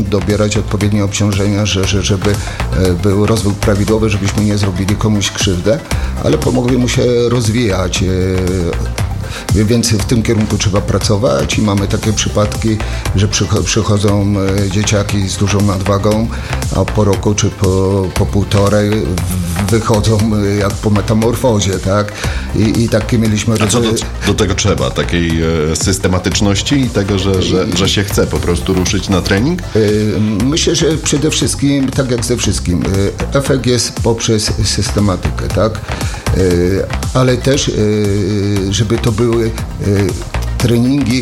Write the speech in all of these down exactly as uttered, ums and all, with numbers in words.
dobierać odpowiednie obciążenia, że, że, żeby był rozwój prawidłowy, żebyśmy nie zrobili komuś krzywdę, ale pomogli mu się rozwijać. Więc w tym kierunku trzeba pracować i mamy takie przypadki, że przychodzą dzieciaki z dużą nadwagą, a po roku czy po, po półtorej wychodzą jak po metamorfozie, tak? I, i takie mieliśmy... A co do, do tego trzeba? Takiej systematyczności i tego, że, że, że się chce po prostu ruszyć na trening? Myślę, że przede wszystkim, tak jak ze wszystkim, efekt jest poprzez systematykę, tak? Ale też, żeby to były treningi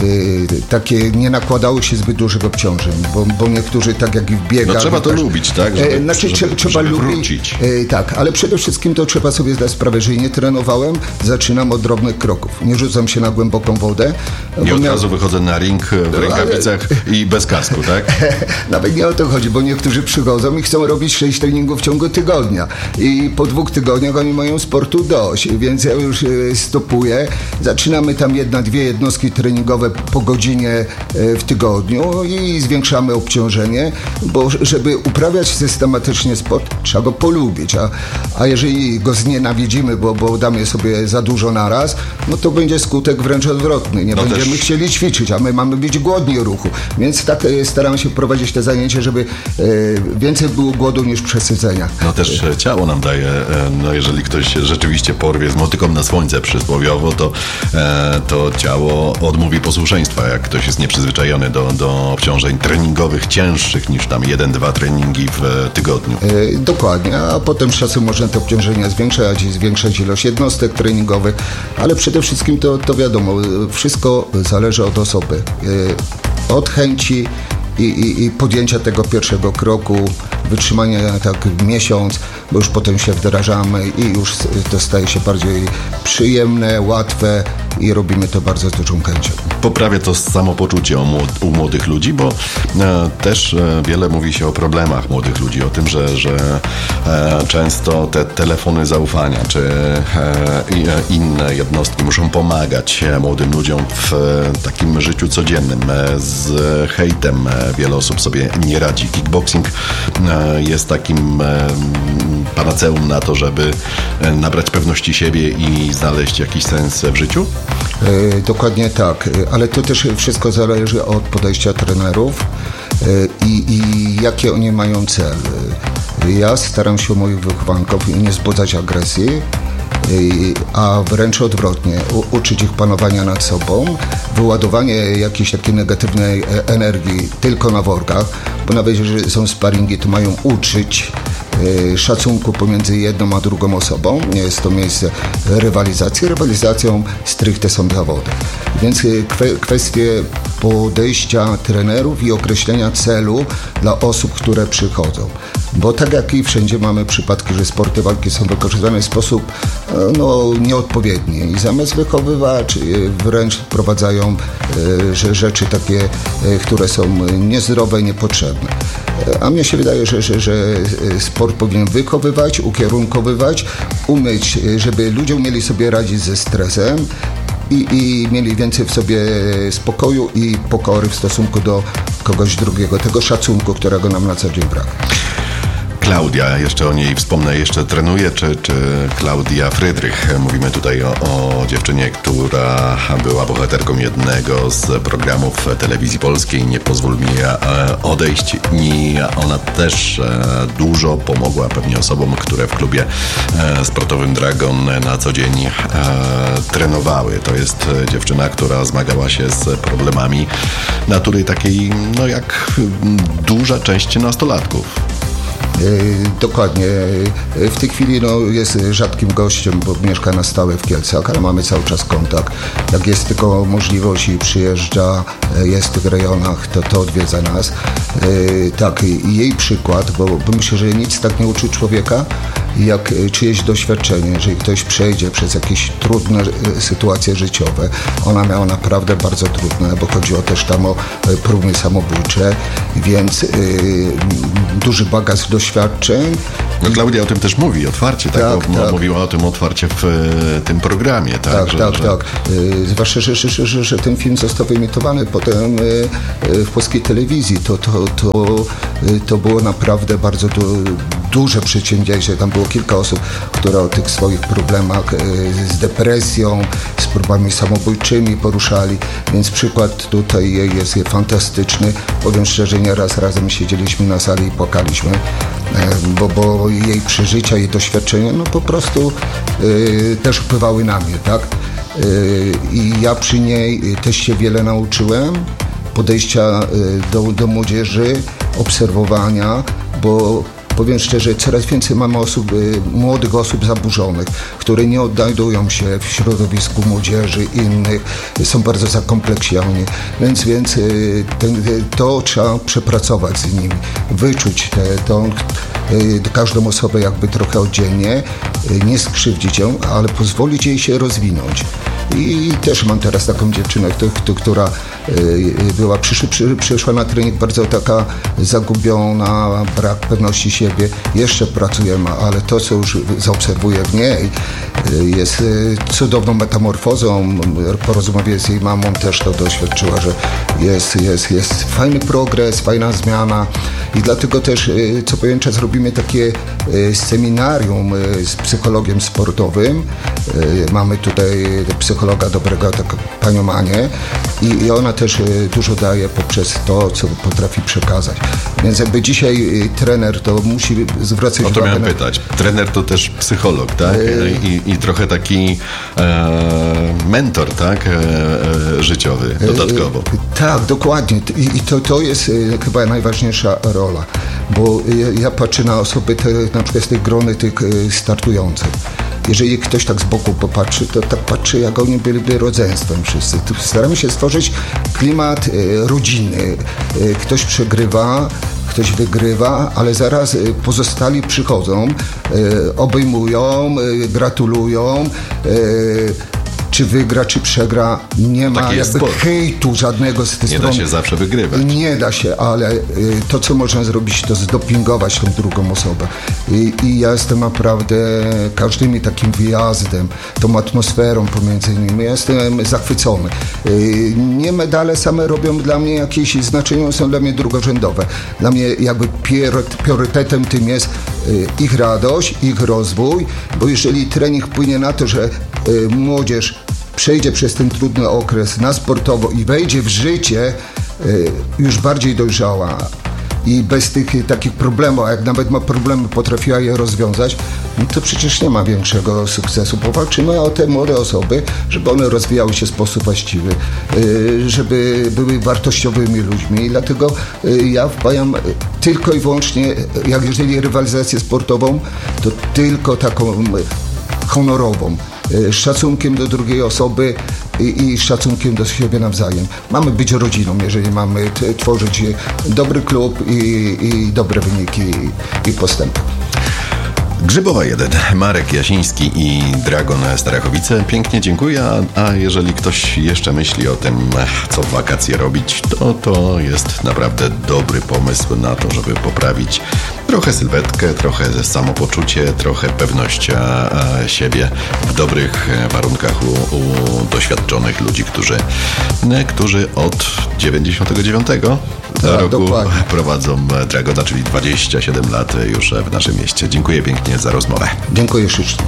takie, nie nakładało się zbyt dużych obciążeń, bo, bo niektórzy tak jak i w biegach... No trzeba to też lubić, tak? Żeby, znaczy żeby, trzeba żeby lubić, wrócić. Tak, ale przede wszystkim to trzeba sobie zdać sprawę, że nie trenowałem, zaczynam od drobnych kroków. Nie rzucam się na głęboką wodę. Nie od miał... razu wychodzę na ring w rękawicach ale... i bez kasku, tak? Nawet nie o to chodzi, bo niektórzy przychodzą i chcą robić sześć treningów w ciągu tygodnia i po dwóch tygodniach oni mają sportu dość, więc ja już stopuję. Zaczynamy tam jedna, dwie jednostki treningowe po godzinie w tygodniu i zwiększamy obciążenie, bo żeby uprawiać systematycznie sport, trzeba go polubić, a, a jeżeli go znienawidzimy, bo, bo damy sobie za dużo naraz, no to będzie skutek wręcz odwrotny. Nie no będziemy też... chcieli ćwiczyć, a my mamy być głodni ruchu. Więc tak staramy się prowadzić te zajęcia, żeby e, więcej było głodu niż przesycenia. No też ciało nam daje, no jeżeli ktoś rzeczywiście porwie z motyką na słońce przysłowiowo, to, e, to ciało odmówi posłuszeństwa, jak ktoś jest nieprzyzwyczajony do, do obciążeń treningowych cięższych niż tam jeden, dwa treningi w tygodniu. E, dokładnie, a potem z czasem można te obciążenia zwiększać i zwiększać ilość jednostek treningowych, ale przede wszystkim to, to wiadomo, wszystko zależy od osoby, e, od chęci I, i, i podjęcia tego pierwszego kroku, wytrzymania tak miesiąc, bo już potem się wdrażamy i już to staje się bardziej przyjemne, łatwe i robimy to bardzo z dużą chęcią. Poprawia to samopoczucie u młodych ludzi, bo e, też e, wiele mówi się o problemach młodych ludzi, o tym, że, że e, często te telefony zaufania czy e, inne jednostki muszą pomagać młodym ludziom w e, takim życiu codziennym. E, z hejtem e, wiele osób sobie nie radzi. Kickboxing e, jest takim e, panaceum na to, żeby nabrać pewności siebie i znaleźć jakiś sens w życiu? E, dokładnie tak, ale to też wszystko zależy od podejścia trenerów e, i, i jakie oni mają cel. Ja staram się u moich wychowanków nie wzbudzać agresji, a wręcz odwrotnie, u, uczyć ich panowania nad sobą, wyładowanie jakiejś takiej negatywnej energii tylko na workach, bo nawet jeżeli są sparingi, to mają uczyć y, szacunku pomiędzy jedną a drugą osobą. Nie jest to miejsce rywalizacji. Rywalizacją stricte są zawody. Więc y, kwe, kwestie podejścia trenerów i określenia celu dla osób, które przychodzą. Bo tak jak i wszędzie mamy przypadki, że sporty walki są wykorzystywane w sposób no, nieodpowiedni i zamiast wychowywać wręcz wprowadzają że rzeczy takie, które są niezdrowe i niepotrzebne. A mnie się wydaje, że, że, że sport powinien wychowywać, ukierunkowywać, umieć, żeby ludzie umieli sobie radzić ze stresem, I, i mieli więcej w sobie spokoju i pokory w stosunku do kogoś drugiego, tego szacunku, którego nam na co dzień brak. Klaudia, jeszcze o niej wspomnę, jeszcze trenuje, czy, czy Klaudia Frydrych. Mówimy tutaj o, o dziewczynie, która była bohaterką jednego z programów telewizji polskiej. Nie pozwól mi odejść. I ona też dużo pomogła pewnie osobom, które w klubie sportowym Dragon na co dzień trenowały. To jest dziewczyna, która zmagała się z problemami natury takiej, no jak duża część nastolatków. Dokładnie. W tej chwili no, jest rzadkim gościem, bo mieszka na stałe w Kielcach, ale mamy cały czas kontakt. Jak jest tylko możliwość i przyjeżdża, jest w tych rejonach, to, to odwiedza nas. Tak, i jej przykład, bo, bo myślę, że nic tak nie uczy człowieka, jak czyjeś doświadczenie, jeżeli ktoś przejdzie przez jakieś trudne sytuacje życiowe. Ona miała naprawdę bardzo trudne, bo chodziło też tam o próby samobójcze, więc yy, duży bagaż doświadczeń No Klaudia o tym też mówi otwarcie, tak? Tak, Bo, tak. Mówiła o tym otwarcie w e, tym programie, tak? Tak, że, tak, że... tak. E, zwłaszcza, że, że, że, że, że ten film został wyemitowany potem e, e, w polskiej telewizji. To, to, to, e, to było naprawdę bardzo du, duże przedsięwzięcie. Tam było kilka osób, które o tych swoich problemach e, z depresją, z próbami samobójczymi poruszali, więc przykład tutaj jest fantastyczny. Powiem szczerze, nieraz razem siedzieliśmy na sali i płakaliśmy, bo, bo jej przeżycia, jej doświadczenia no po prostu y, też wpływały na mnie, tak? Y, I ja przy niej też się wiele nauczyłem, podejścia y, do, do młodzieży, obserwowania, bo powiem szczerze, coraz więcej mamy osób, młodych osób zaburzonych, które nie odnajdują się w środowisku młodzieży innych, są bardzo zakompleksioni, więc, więc ten, to trzeba przepracować z nimi, wyczuć te, to, każdą osobę jakby trochę oddzielnie, nie skrzywdzić ją, ale pozwolić jej się rozwinąć. I też mam teraz taką dziewczynę, która była, przyszła, przyszła na trening bardzo taka zagubiona, brak pewności siebie. Jeszcze pracujemy, ale to, co już zaobserwuję w niej, jest cudowną metamorfozą. Po rozmowie z jej mamą też to doświadczyła, że jest, jest, jest fajny progres, fajna zmiana i dlatego też co pewien czas robimy takie seminarium z psychologiem sportowym. Mamy tutaj psychologa dobrego, taką panią Manię i, i ona też dużo daje poprzez to, co potrafi przekazać. Więc jakby dzisiaj trener to musi zwracać uwagę. O to miałem na... pytać. Trener to też psycholog, tak? I, i trochę taki e, mentor, tak? E, e, życiowy, dodatkowo. E, tak, dokładnie. I, i to, to jest e, chyba najważniejsza rola, bo ja, ja patrzę na osoby, te, na przykład z tych grony tych e, startujących. Jeżeli ktoś tak z boku popatrzy, to tak patrzy, jak oni byliby rodzeństwem wszyscy. Staramy się stworzyć klimat e, rodzinny. E, ktoś przegrywa, ktoś wygrywa, ale zaraz pozostali przychodzą, e, obejmują, e, gratulują. E, czy wygra, czy przegra, nie ma Taki jakby hejtu żadnego z tej nie strony. Nie da się zawsze wygrywać. Nie da się, ale y, to, co można zrobić, to zdopingować tą drugą osobę. I, i ja jestem naprawdę każdym takim wyjazdem, tą atmosferą pomiędzy nimi, ja jestem zachwycony. Y, nie medale same robią dla mnie jakieś znaczenie, są dla mnie drugorzędowe. Dla mnie jakby priorytetem tym jest y, ich radość, ich rozwój, bo jeżeli trening wpłynie na to, że y, młodzież przejdzie przez ten trudny okres na sportowo i wejdzie w życie y, już bardziej dojrzała i bez tych y, takich problemów, a jak nawet ma problemy, potrafiła je rozwiązać, no to przecież nie ma większego sukcesu. Powalczymy o te młode osoby, żeby one rozwijały się w sposób właściwy, y, żeby były wartościowymi ludźmi i dlatego y, ja wpajam tylko i wyłącznie, jak jeżeli rywalizację sportową, to tylko taką y, honorową. Z szacunkiem do drugiej osoby i, i szacunkiem do siebie nawzajem. Mamy być rodziną, jeżeli mamy t- tworzyć dobry klub i, i dobre wyniki i, i postępy. Grzybowa jeden, Marek Jasiński i Dragon Starachowice. Pięknie dziękuję, a, a jeżeli ktoś jeszcze myśli o tym, co w wakacje robić, to to jest naprawdę dobry pomysł na to, żeby poprawić trochę sylwetkę, trochę samopoczucie, trochę pewność a, a siebie w dobrych warunkach u, u doświadczonych ludzi, którzy, którzy od dziewięćdziesiątego dziewiątego Tak, roku dokładnie. prowadzą Dragona, czyli dwadzieścia siedem lat już w naszym mieście. Dziękuję pięknie za rozmowę. Dziękuję ślicznie.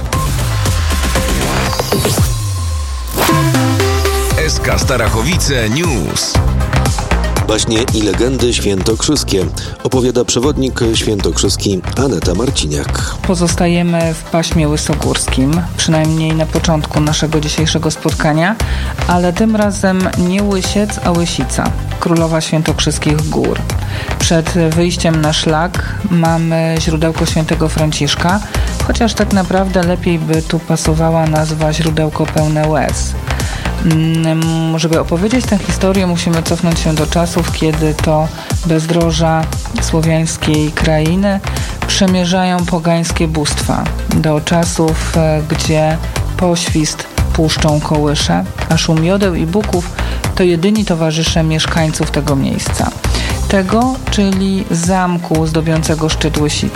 S K Starachowice News. Baśnie i legendy świętokrzyskie opowiada przewodnik świętokrzyski Aneta Marciniak. Pozostajemy w paśmie łysogórskim, przynajmniej na początku naszego dzisiejszego spotkania, ale tym razem nie Łysiec, a Łysica, królowa świętokrzyskich gór. Przed wyjściem na szlak mamy źródełko świętego Franciszka, chociaż tak naprawdę lepiej by tu pasowała nazwa źródełko pełne łez. Żeby opowiedzieć tę historię, musimy cofnąć się do czasów, kiedy to bezdroża słowiańskiej krainy przemierzają pogańskie bóstwa. Do czasów, gdzie poświst puszczą kołysze, a szum jodeł i buków to jedyni towarzysze mieszkańców tego miejsca. Tego, czyli zamku zdobiącego szczyt Łysicy.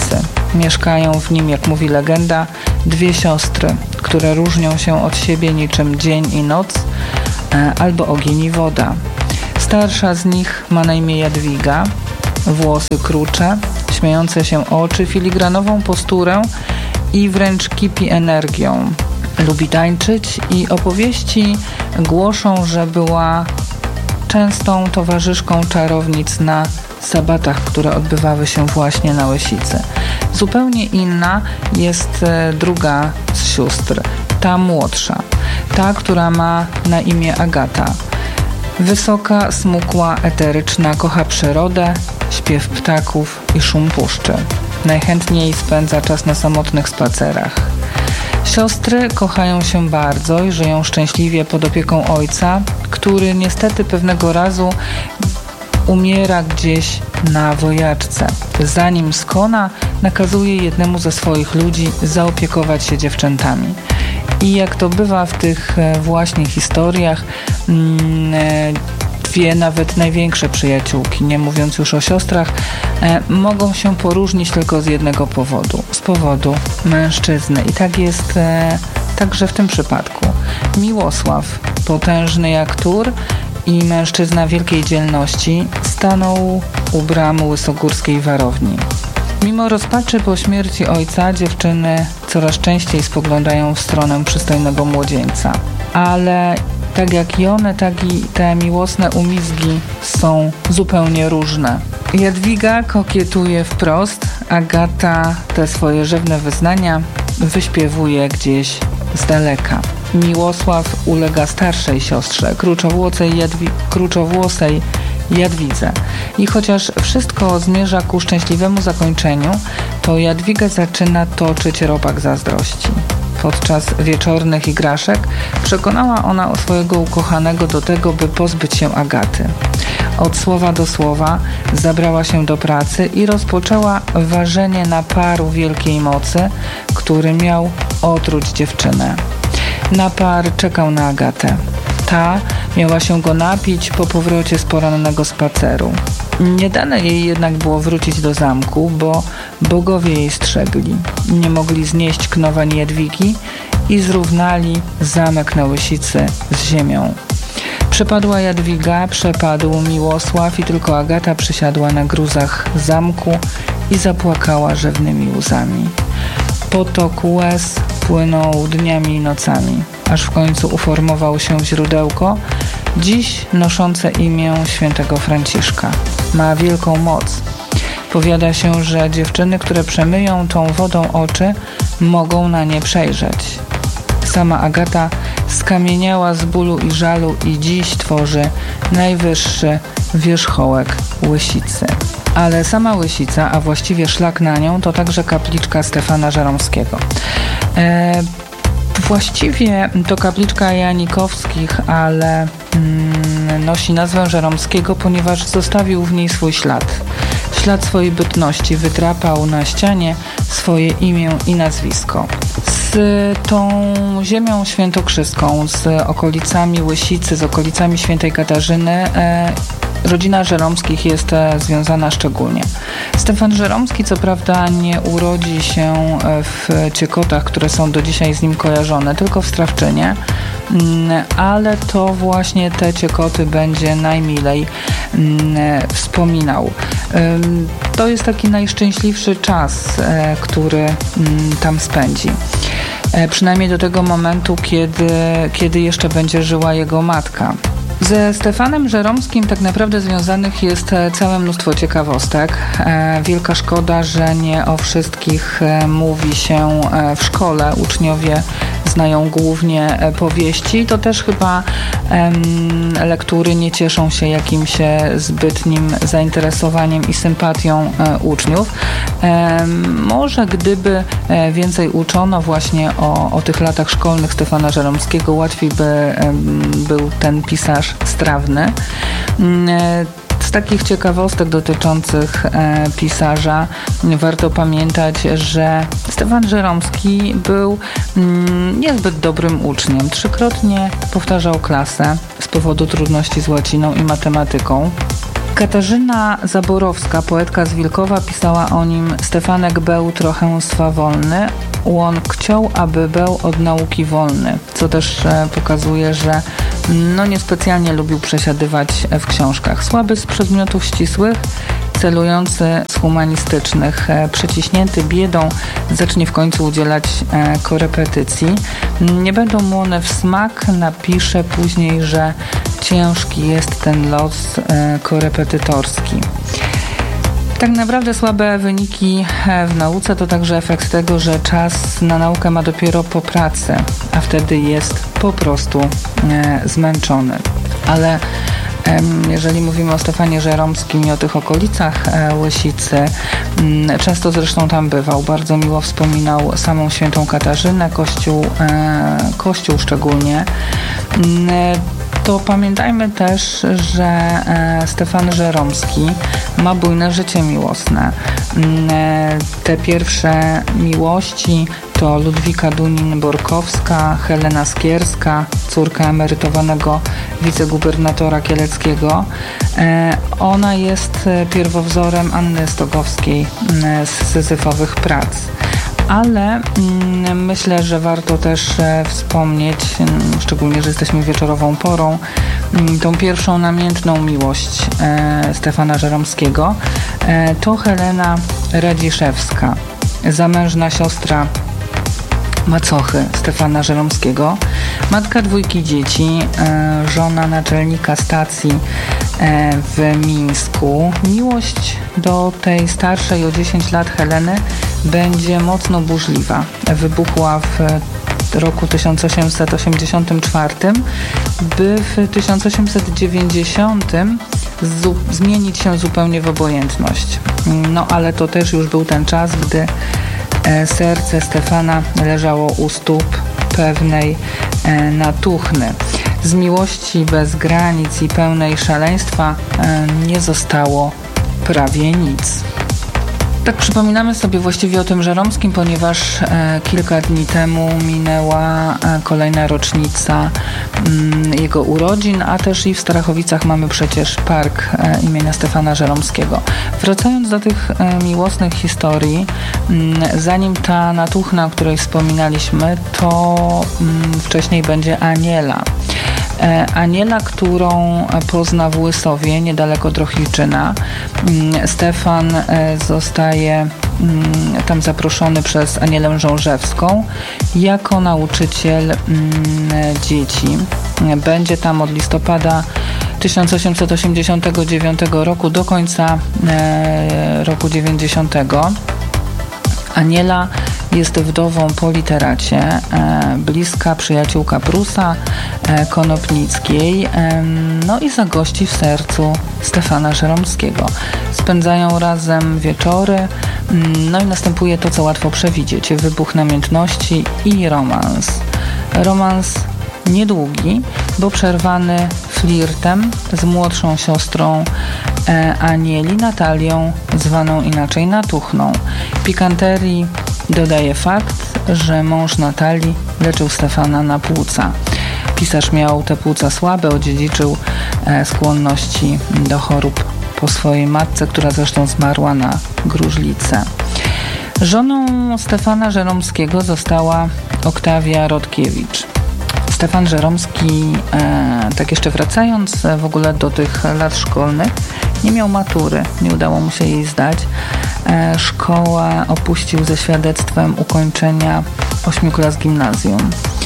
Mieszkają w nim, jak mówi legenda, dwie siostry, które różnią się od siebie niczym dzień i noc, albo ogień i woda. Starsza z nich ma na imię Jadwiga, włosy krucze, śmiejące się oczy, filigranową posturę i wręcz kipi energią. Lubi tańczyć i opowieści głoszą, że była częstą towarzyszką czarownic na sabatach, które odbywały się właśnie na Łysicy. Zupełnie inna jest druga z sióstr, ta młodsza, ta, która ma na imię Agata. Wysoka, smukła, eteryczna, kocha przyrodę, śpiew ptaków i szum puszczy. Najchętniej spędza czas na samotnych spacerach. Siostry kochają się bardzo i żyją szczęśliwie pod opieką ojca, który niestety pewnego razu umiera gdzieś na wojaczce. Zanim skona, nakazuje jednemu ze swoich ludzi zaopiekować się dziewczętami. I jak to bywa w tych właśnie historiach, dwie nawet największe przyjaciółki, nie mówiąc już o siostrach, mogą się poróżnić tylko z jednego powodu, z powodu mężczyzny. I tak jest także w tym przypadku. Miłosław, potężny jak Tur i mężczyzna wielkiej dzielności, stanął u bram łysogórskiej warowni. Mimo rozpaczy po śmierci ojca, dziewczyny coraz częściej spoglądają w stronę przystojnego młodzieńca. Ale tak jak i one, tak i te miłosne umizgi są zupełnie różne. Jadwiga kokietuje wprost, Agata te swoje rzewne wyznania wyśpiewuje gdzieś z daleka. Miłosław ulega starszej siostrze, kruczowłosej, Jadwi- kruczowłosej Jadwidze. I chociaż wszystko zmierza ku szczęśliwemu zakończeniu, to Jadwiga zaczyna toczyć robak zazdrości. Podczas wieczornych igraszek przekonała ona swojego ukochanego do tego, by pozbyć się Agaty. Od słowa do słowa zabrała się do pracy i rozpoczęła ważenie naparu wielkiej mocy, który miał otruć dziewczynę. Napar czekał na Agatę. Ta miała się go napić po powrocie z porannego spaceru. Nie dane jej jednak było wrócić do zamku, bo bogowie jej strzegli. Nie mogli znieść knowań Jadwigi i zrównali zamek na Łysicy z ziemią. Przepadła Jadwiga, przepadł Miłosław i tylko Agata przysiadła na gruzach zamku i zapłakała rzewnymi łzami. Potok łez płynął dniami i nocami, aż w końcu uformował się źródełko, dziś noszące imię świętego Franciszka. Ma wielką moc. Powiada się, że dziewczyny, które przemyją tą wodą oczy, mogą na nie przejrzeć. Sama Agata skamieniała z bólu i żalu i dziś tworzy najwyższy wierzchołek Łysicy. Ale sama Łysica, a właściwie szlak na nią, to także kapliczka Stefana Żeromskiego. E, właściwie to kapliczka Janikowskich, ale mm, nosi nazwę Żeromskiego, ponieważ zostawił w niej swój ślad. Ślad swojej bytności, wydrapał na ścianie swoje imię i nazwisko. Z tą ziemią świętokrzyską, z okolicami Łysicy, z okolicami Świętej Katarzyny e, rodzina Żeromskich jest związana szczególnie. Stefan Żeromski co prawda nie urodzi się w Ciekotach, które są do dzisiaj z nim kojarzone, tylko w Strawczynie, ale to właśnie te Ciekoty będzie najmilej wspominał. To jest taki najszczęśliwszy czas, który tam spędzi. Przynajmniej do tego momentu, kiedy, kiedy jeszcze będzie żyła jego matka. Ze Stefanem Żeromskim tak naprawdę związanych jest całe mnóstwo ciekawostek. Wielka szkoda, że nie o wszystkich mówi się w szkole. Uczniowie znają głównie powieści. To też chyba em, lektury nie cieszą się jakimś zbytnim zainteresowaniem i sympatią e, uczniów. Em, może gdyby więcej uczono właśnie o, o tych latach szkolnych Stefana Żeromskiego, łatwiej by em, był ten pisarz strawny. Z takich ciekawostek dotyczących e, pisarza warto pamiętać, że Stefan Żeromski był mm, niezbyt dobrym uczniem. Trzykrotnie powtarzał klasę z powodu trudności z łaciną i matematyką. Katarzyna Zaborowska, poetka z Wilkowa, pisała o nim: Stefanek był trochę swawolny, on chciał, aby był od nauki wolny, co też e, pokazuje, że no niespecjalnie lubił przesiadywać w książkach. Słaby z przedmiotów ścisłych, celujący z humanistycznych, e, przeciśnięty biedą, zacznie w końcu udzielać e, korepetycji. Nie będą mu one w smak, napisze później, że ciężki jest ten los e, korepetytorski. Tak naprawdę słabe wyniki w nauce to także efekt tego, że czas na naukę ma dopiero po pracy, a wtedy jest po prostu e, zmęczony. Ale e, jeżeli mówimy o Stefanie Żeromskim i o tych okolicach e, Łysicy, m, często zresztą tam bywał, bardzo miło wspominał samą świętą Katarzynę, kościół, e, kościół szczególnie. E, to pamiętajmy też, że e, Stefan Żeromski ma bujne życie miłosne. E, te pierwsze miłości to Ludwika Dunin-Borkowska, Helena Skierska, córka emerytowanego wicegubernatora kieleckiego. E, ona jest pierwowzorem Anny Stogowskiej e, z Syzyfowych prac. Ale mm, myślę, że warto też e, wspomnieć, mm, szczególnie, że jesteśmy wieczorową porą, mm, tą pierwszą namiętną miłość e, Stefana Żeromskiego. E, to Helena Radziszewska, zamężna siostra macochy Stefana Żeromskiego, matka dwójki dzieci, e, żona naczelnika stacji e, w Mińsku. Miłość do tej starszej o dziesięć lat Heleny będzie mocno burzliwa. Wybuchła w roku tysiąc osiemset osiemdziesiątym czwartym, by w tysiąc osiemset dziewięćdziesiątym zu- zmienić się zupełnie w obojętność. No ale to też już był ten czas, gdy e, serce Stefana leżało u stóp pewnej e, natuchny. Z miłości bez granic i pełnej szaleństwa e, nie zostało prawie nic. Tak przypominamy sobie właściwie o tym Żeromskim, ponieważ e, kilka dni temu minęła e, kolejna rocznica m, jego urodzin, a też i w Starachowicach mamy przecież park e, imienia Stefana Żeromskiego. Wracając do tych e, miłosnych historii, m, zanim ta natuchna, o której wspominaliśmy, to m, wcześniej będzie Aniela. Aniela, którą pozna w Łysowie, niedaleko Drohiczyna. Stefan zostaje tam zaproszony przez Anielę Żążewską jako nauczyciel dzieci. Będzie tam od listopada tysiąc osiemset osiemdziesiątego dziewiątego roku do końca roku dziewięćdziesiątego. Aniela jest wdową po literacie, e, bliska przyjaciółka Prusa, e, Konopnickiej, e, no i zagości w sercu Stefana Żeromskiego. Spędzają razem wieczory, no i następuje to, co łatwo przewidzieć: wybuch namiętności i romans. Romans niedługi, bo przerwany flirtem z młodszą siostrą e, Anieli, Natalią, zwaną inaczej Natuchną. Pikanterii dodaje fakt, że mąż Natalii leczył Stefana na płuca. Pisarz miał te płuca słabe, odziedziczył e, skłonności do chorób po swojej matce, która zresztą zmarła na gruźlicę. Żoną Stefana Żeromskiego została Oktawia Rodkiewicz. Stefan Żeromski, e, tak jeszcze wracając w ogóle do tych lat szkolnych, nie miał matury, nie udało mu się jej zdać. E, szkołę opuścił ze świadectwem ukończenia ośmiu klas gimnazjum.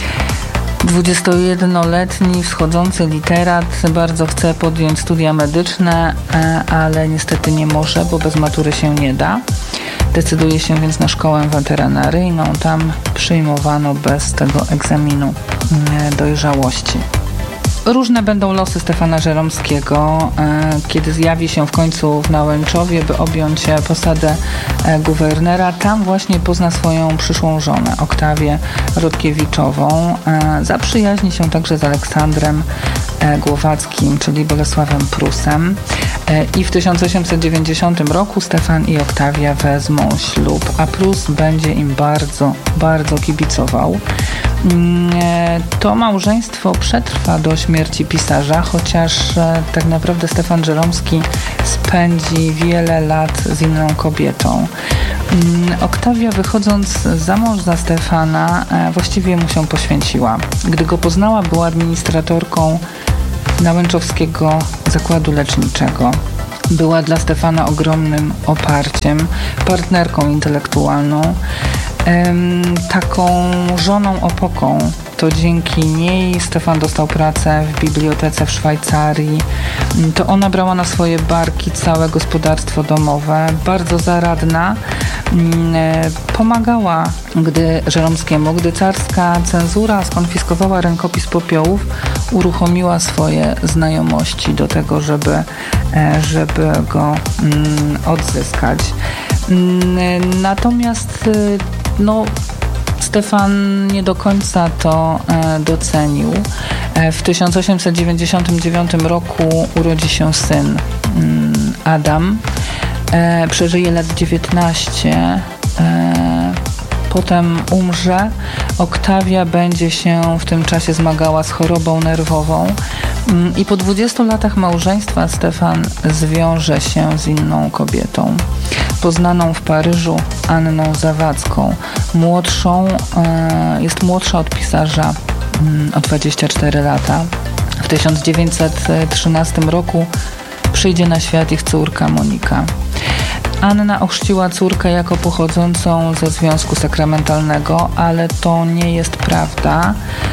dwudziestojednoletni wschodzący literat bardzo chce podjąć studia medyczne, e, ale niestety nie może, bo bez matury się nie da. Decyduje się więc na szkołę weterynaryjną. Tam przyjmowano bez tego egzaminu dojrzałości. Różne będą losy Stefana Żeromskiego, kiedy zjawi się w końcu w Nałęczowie, by objąć posadę guwernera. Tam właśnie pozna swoją przyszłą żonę, Oktawię Rodkiewiczową. Zaprzyjaźni się także z Aleksandrem Głowackim, czyli Bolesławem Prusem. I w tysiąc osiemset dziewięćdziesiątym roku Stefan i Oktawia wezmą ślub, a Prus będzie im bardzo, bardzo kibicował. To małżeństwo przetrwa do śmierci pisarza, chociaż tak naprawdę Stefan Żeromski spędzi wiele lat z inną kobietą. Oktawia, wychodząc za mąż za Stefana, właściwie mu się poświęciła. Gdy go poznała, była administratorką Nałęczowskiego Zakładu Leczniczego. Była dla Stefana ogromnym oparciem, partnerką intelektualną, taką żoną opoką. To dzięki niej Stefan dostał pracę w bibliotece w Szwajcarii. To ona brała na swoje barki całe gospodarstwo domowe. Bardzo zaradna. Pomagała gdy Żeromskiemu, gdy carska cenzura skonfiskowała rękopis popiołów, uruchomiła swoje znajomości do tego, żeby, żeby go odzyskać. Natomiast no, Stefan nie do końca to e, docenił. E, w tysiąc osiemset dziewięćdziesiątym dziewiątym roku urodzi się syn mm, Adam. E, przeżyje lat dziewiętnaście. E, potem umrze. Oktawia będzie się w tym czasie zmagała z chorobą nerwową. Mm, I po dwudziestu latach małżeństwa Stefan zwiąże się z inną kobietą, poznaną w Paryżu Anną Zawadzką. Młodszą, e, jest młodsza od pisarza mm, o dwadzieścia cztery lata. W tysiąc dziewięćset trzynastym roku przyjdzie na świat ich córka Monika. Anna ochrzciła córkę jako pochodzącą ze związku sakramentalnego, ale to nie jest prawda.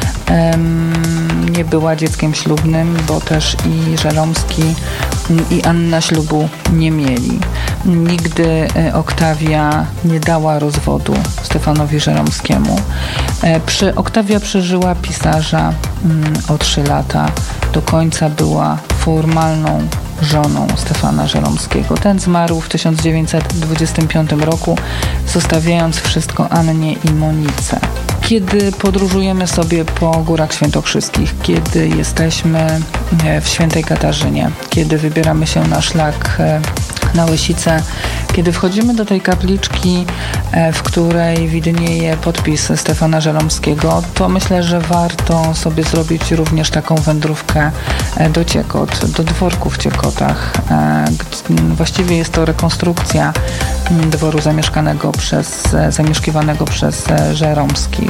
Um, nie była dzieckiem ślubnym, bo też i Żeromski i Anna ślubu nie mieli. Nigdy Oktawia nie dała rozwodu Stefanowi Żeromskiemu. Przy, Oktawia przeżyła pisarza um, o trzy lata. Do końca była formalną żoną Stefana Żeromskiego. Ten zmarł w tysiąc dziewięćset dwudziestym piątym roku, zostawiając wszystko Annie i Monice. Kiedy podróżujemy sobie po Górach Świętokrzyskich, kiedy jesteśmy w Świętej Katarzynie, kiedy wybieramy się na szlak na Łysicę, kiedy wchodzimy do tej kapliczki, w której widnieje podpis Stefana Żeromskiego, to myślę, że warto sobie zrobić również taką wędrówkę do Ciekot, do dworku w Ciekotach. Właściwie jest to rekonstrukcja dworu zamieszkanego przez, zamieszkiwanego przez Żeromskich.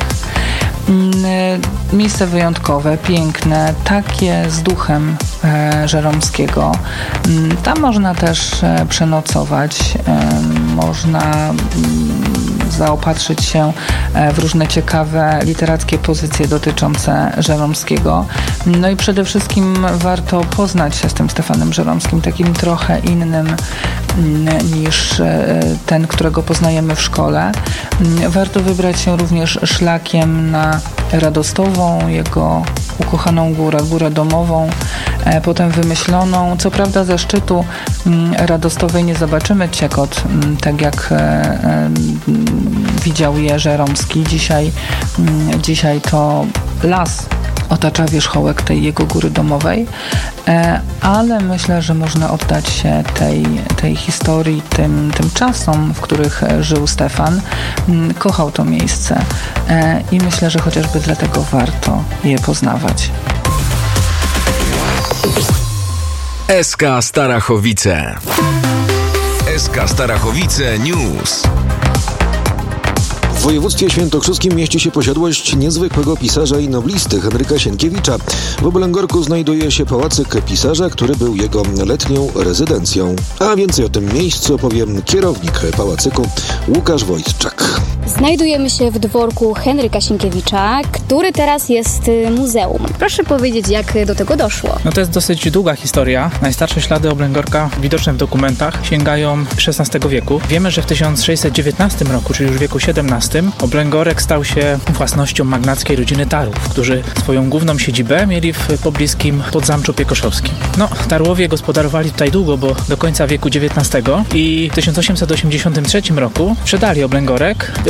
Miejsce wyjątkowe, piękne, takie z duchem e, Żeromskiego. Tam można też e, przenocować, e, można m, zaopatrzyć się e, w różne ciekawe literackie pozycje dotyczące Żeromskiego. No i przede wszystkim warto poznać się z tym Stefanem Żeromskim, takim trochę innym m, niż e, ten, którego poznajemy w szkole. Warto wybrać się również szlakiem na Radostową, jego ukochaną górę, górę domową, e, potem wymyśloną. Co prawda ze szczytu m, Radostowej nie zobaczymy Ciekot, m, tak jak e, e, widział je Żeromski. Dzisiaj, m, dzisiaj to las otacza wierzchołek tej jego góry domowej, e, ale myślę, że można oddać się tej, tej historii, tym, tym czasom, w których żył Stefan. M, kochał to miejsce e, i myślę, że chociażby dlatego warto je poznawać. S K Starachowice. S K Starachowice News. W województwie świętokrzyskim mieści się posiadłość niezwykłego pisarza i noblisty Henryka Sienkiewicza. W Oblęgorku znajduje się pałacyk pisarza, który był jego letnią rezydencją. A więcej o tym miejscu opowie kierownik pałacyku Łukasz Wojtczak. Znajdujemy się w dworku Henryka Sienkiewicza, który teraz jest muzeum. Proszę powiedzieć, jak do tego doszło? No to jest dosyć długa historia. Najstarsze ślady Oblęgorka widoczne w dokumentach sięgają szesnastego wieku. Wiemy, że w tysiąc sześćset dziewiętnastym roku, czyli już w wieku siedemnastym, Oblęgorek stał się własnością magnackiej rodziny Tarłów, którzy swoją główną siedzibę mieli w pobliskim Podzamczu Piekoszowskim. No, Tarłowie gospodarowali tutaj długo, bo do końca wieku dziewiętnastego i w tysiąc osiemset osiemdziesiątym trzecim roku sprzedali Oblęgorek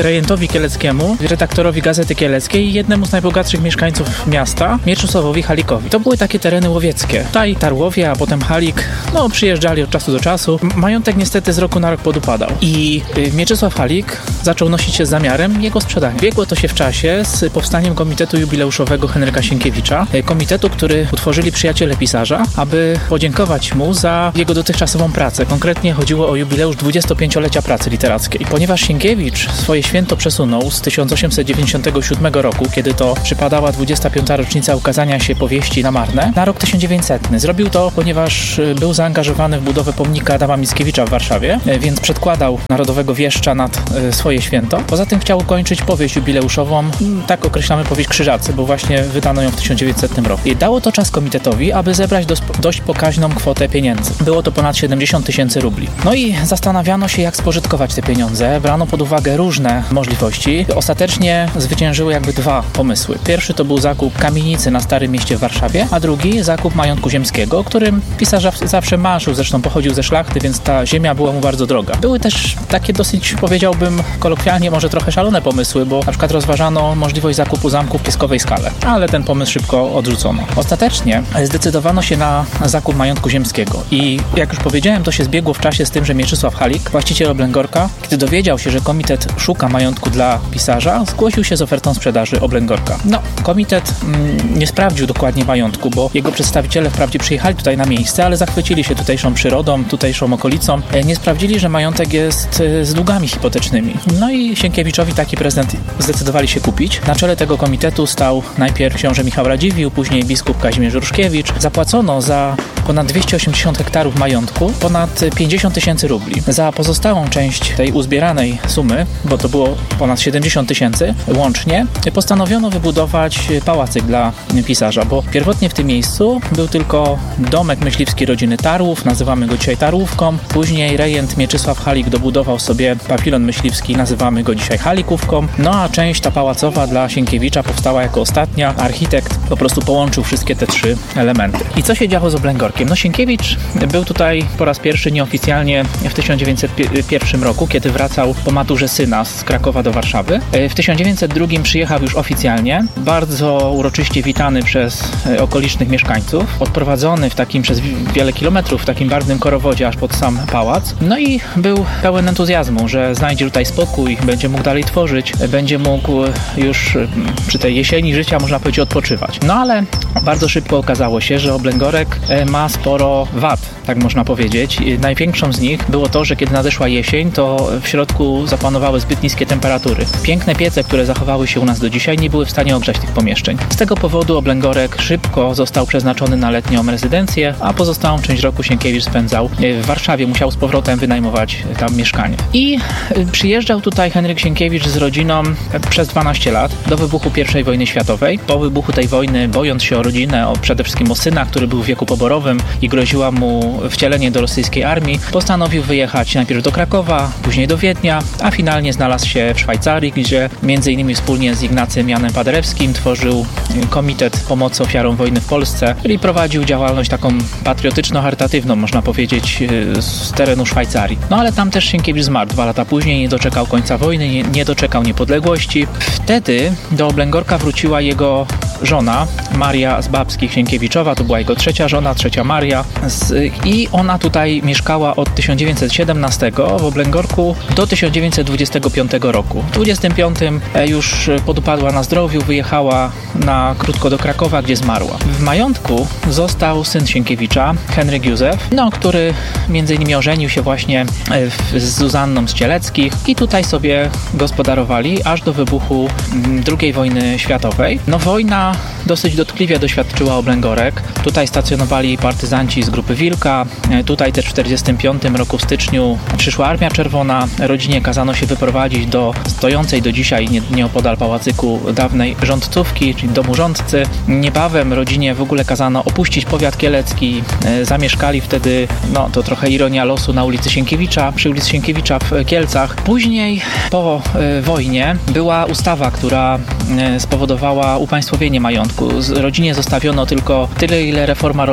rejentowi kieleckiemu, redaktorowi Gazety Kieleckiej i jednemu z najbogatszych mieszkańców miasta, Mieczysławowi Halikowi. To były takie tereny łowieckie. Tutaj Tarłowie, a potem Halik, no przyjeżdżali od czasu do czasu. Majątek niestety z roku na rok podupadał. I Mieczysław Halik zaczął nosić się z zamiarem jego sprzedania. Biegło to się w czasie z powstaniem Komitetu Jubileuszowego Henryka Sienkiewicza. Komitetu, który utworzyli przyjaciele pisarza, aby podziękować mu za jego dotychczasową pracę. Konkretnie chodziło o jubileusz dwudziestopięciolecia pracy literackiej. Ponieważ Sienkiewicz swoje święto przesunął z tysiąc osiemset dziewięćdziesiątego siódmego roku, kiedy to przypadała dwudziesta piąta rocznica ukazania się powieści Na marne, na rok tysiąc dziewięćsetny. Zrobił to, ponieważ był zaangażowany w budowę pomnika Adama Mickiewicza w Warszawie, więc przedkładał Narodowego Wieszcza nad swoje święto. Poza tym chciał ukończyć powieść jubileuszową, tak określamy powieść Krzyżacy, bo właśnie wydano ją w tysiąc dziewięćsetnym roku. I dało to czas komitetowi, aby zebrać dos- dość pokaźną kwotę pieniędzy. Było to ponad siedemdziesiąt tysięcy rubli. No i zastanawiano się, jak spożytkować te pieniądze. Brano pod uwagę różne możliwości. Ostatecznie zwyciężyły jakby dwa pomysły. Pierwszy to był zakup kamienicy na Starym Mieście w Warszawie, a drugi zakup majątku ziemskiego, o którym pisarz zawsze marzył, zresztą pochodził ze szlachty, więc ta ziemia była mu bardzo droga. Były też takie dosyć, powiedziałbym kolokwialnie, może trochę szalone pomysły, bo na przykład rozważano możliwość zakupu zamku w Pieskowej Skale, ale ten pomysł szybko odrzucono. Ostatecznie zdecydowano się na zakup majątku ziemskiego i jak już powiedziałem, to się zbiegło w czasie z tym, że Mieczysław Halik, właściciel Oblęgorka, kiedy dowiedział się, że komitet szuka majątku dla pisarza, zgłosił się z ofertą sprzedaży Oblęgorka. No, komitet mm, nie sprawdził dokładnie majątku, bo jego przedstawiciele wprawdzie przyjechali tutaj na miejsce, ale zachwycili się tutejszą przyrodą, tutejszą okolicą. Nie sprawdzili, że majątek jest z długami hipotecznymi. No i Sienkiewiczowi taki prezent zdecydowali się kupić. Na czele tego komitetu stał najpierw książę Michał Radziwiłł, później biskup Kazimierz Ruszkiewicz. Zapłacono za ponad dwieście osiemdziesiąt hektarów majątku ponad pięćdziesiąt tysięcy rubli. Za pozostałą część tej uzbieranej sumy, bo to było ponad siedemdziesiąt tysięcy łącznie, postanowiono wybudować pałacyk dla pisarza, bo pierwotnie w tym miejscu był tylko domek myśliwski rodziny Tarłów, nazywamy go dzisiaj Tarłówką. Później rejent Mieczysław Halik dobudował sobie pawilon myśliwski, nazywamy go dzisiaj Halikówką. No a część ta pałacowa dla Sienkiewicza powstała jako ostatnia. Architekt po prostu połączył wszystkie te trzy elementy. I co się działo z Oblęgorkiem? No Sienkiewicz był tutaj po raz pierwszy nieoficjalnie w tysiąc dziewięćset pierwszym roku, kiedy wracał po maturze syna z Krakowa do Warszawy. W tysiąc dziewięćset drugim przyjechał już oficjalnie, bardzo uroczyście witany przez okolicznych mieszkańców, odprowadzony w takim przez wiele kilometrów w takim barwnym korowodzie aż pod sam pałac. No i był pełen entuzjazmu, że znajdzie tutaj spokój, będzie mógł dalej tworzyć, będzie mógł już przy tej jesieni życia, można powiedzieć, odpoczywać. No ale bardzo szybko okazało się, że Oblęgorek ma sporo wad, tak można powiedzieć. Największą z nich było to, że kiedy nadeszła jesień, to w środku zapanowały zbyt niskie temperatury. Piękne piece, które zachowały się u nas do dzisiaj, nie były w stanie ogrzać tych pomieszczeń. Z tego powodu Oblęgorek szybko został przeznaczony na letnią rezydencję, a pozostałą część roku Sienkiewicz spędzał w Warszawie. Musiał z powrotem wynajmować tam mieszkanie. I przyjeżdżał tutaj Henryk Sienkiewicz z rodziną przez dwanaście lat do wybuchu pierwszej wojny światowej. Po wybuchu tej wojny, bojąc się o rodzinę, o, przede wszystkim o syna, który był w wieku poborowym i groziła mu wcielenie do rosyjskiej armii, postanowił wyjechać najpierw do Krakowa, później do Wiednia, a finalnie znalazł się w Szwajcarii, gdzie między innymi wspólnie z Ignacym Janem Paderewskim tworzył Komitet Pomocy Ofiarom Wojny w Polsce, czyli prowadził działalność taką patriotyczno-charytatywną, można powiedzieć, z terenu Szwajcarii. No ale tam też Sienkiewicz zmarł dwa lata później, nie doczekał końca wojny, nie, nie doczekał niepodległości. Wtedy do Oblęgorka wróciła jego żona, Maria z Babskich Sienkiewiczowa, to była jego trzecia żona, trzecia Maria z, i ona tutaj mieszkała od tysiąc dziewięćset siedemnastego w Oblęgorku do tysiąc dziewięćset dwudziestego piątego roku. W dwudziestym piątym już podupadła na zdrowiu, wyjechała na krótko do Krakowa, gdzie zmarła. W majątku został syn Sienkiewicza, Henryk Józef, no, który między innymi ożenił się właśnie z Zuzanną z Cieleckich i tutaj sobie gospodarowali aż do wybuchu drugiej wojny światowej. No wojna dosyć dotkliwie doświadczyła Oblęgorek. Tutaj stacjonowali partyzanci z grupy Wilka. Tutaj też w czterdziestym piątym roku w styczniu przyszła Armia Czerwona. Rodzinie kazano się wyprowadzić do stojącej do dzisiaj nieopodal pałacyku dawnej rządcówki, czyli domu rządcy. Niebawem rodzinie w ogóle kazano opuścić powiat kielecki. Zamieszkali wtedy, no to trochę ironia losu, na ulicy Sienkiewicza, przy ulicy Sienkiewicza w Kielcach. Później po y, wojnie była ustawa, która y, spowodowała upaństwowienie majątku. Z, rodzinie zostawiono tylko tyle, ile reforma rolna dopuszczała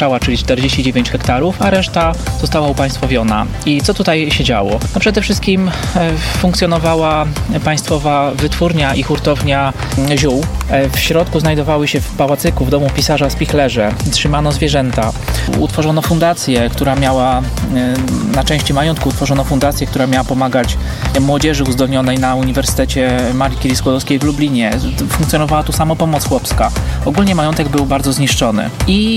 Koczała, czyli czterdzieści dziewięć hektarów, a reszta została upaństwowiona. I co tutaj się działo? No przede wszystkim funkcjonowała państwowa wytwórnia i hurtownia ziół. W środku znajdowały się w pałacyku, w domu pisarza spichlerze. Trzymano zwierzęta. Utworzono fundację, która miała, na części majątku utworzono fundację, która miała pomagać młodzieży uzdolnionej na Uniwersytecie Marii Curie-Skłodowskiej w Lublinie. Funkcjonowała tu samopomoc chłopska. Ogólnie majątek był bardzo zniszczony. I,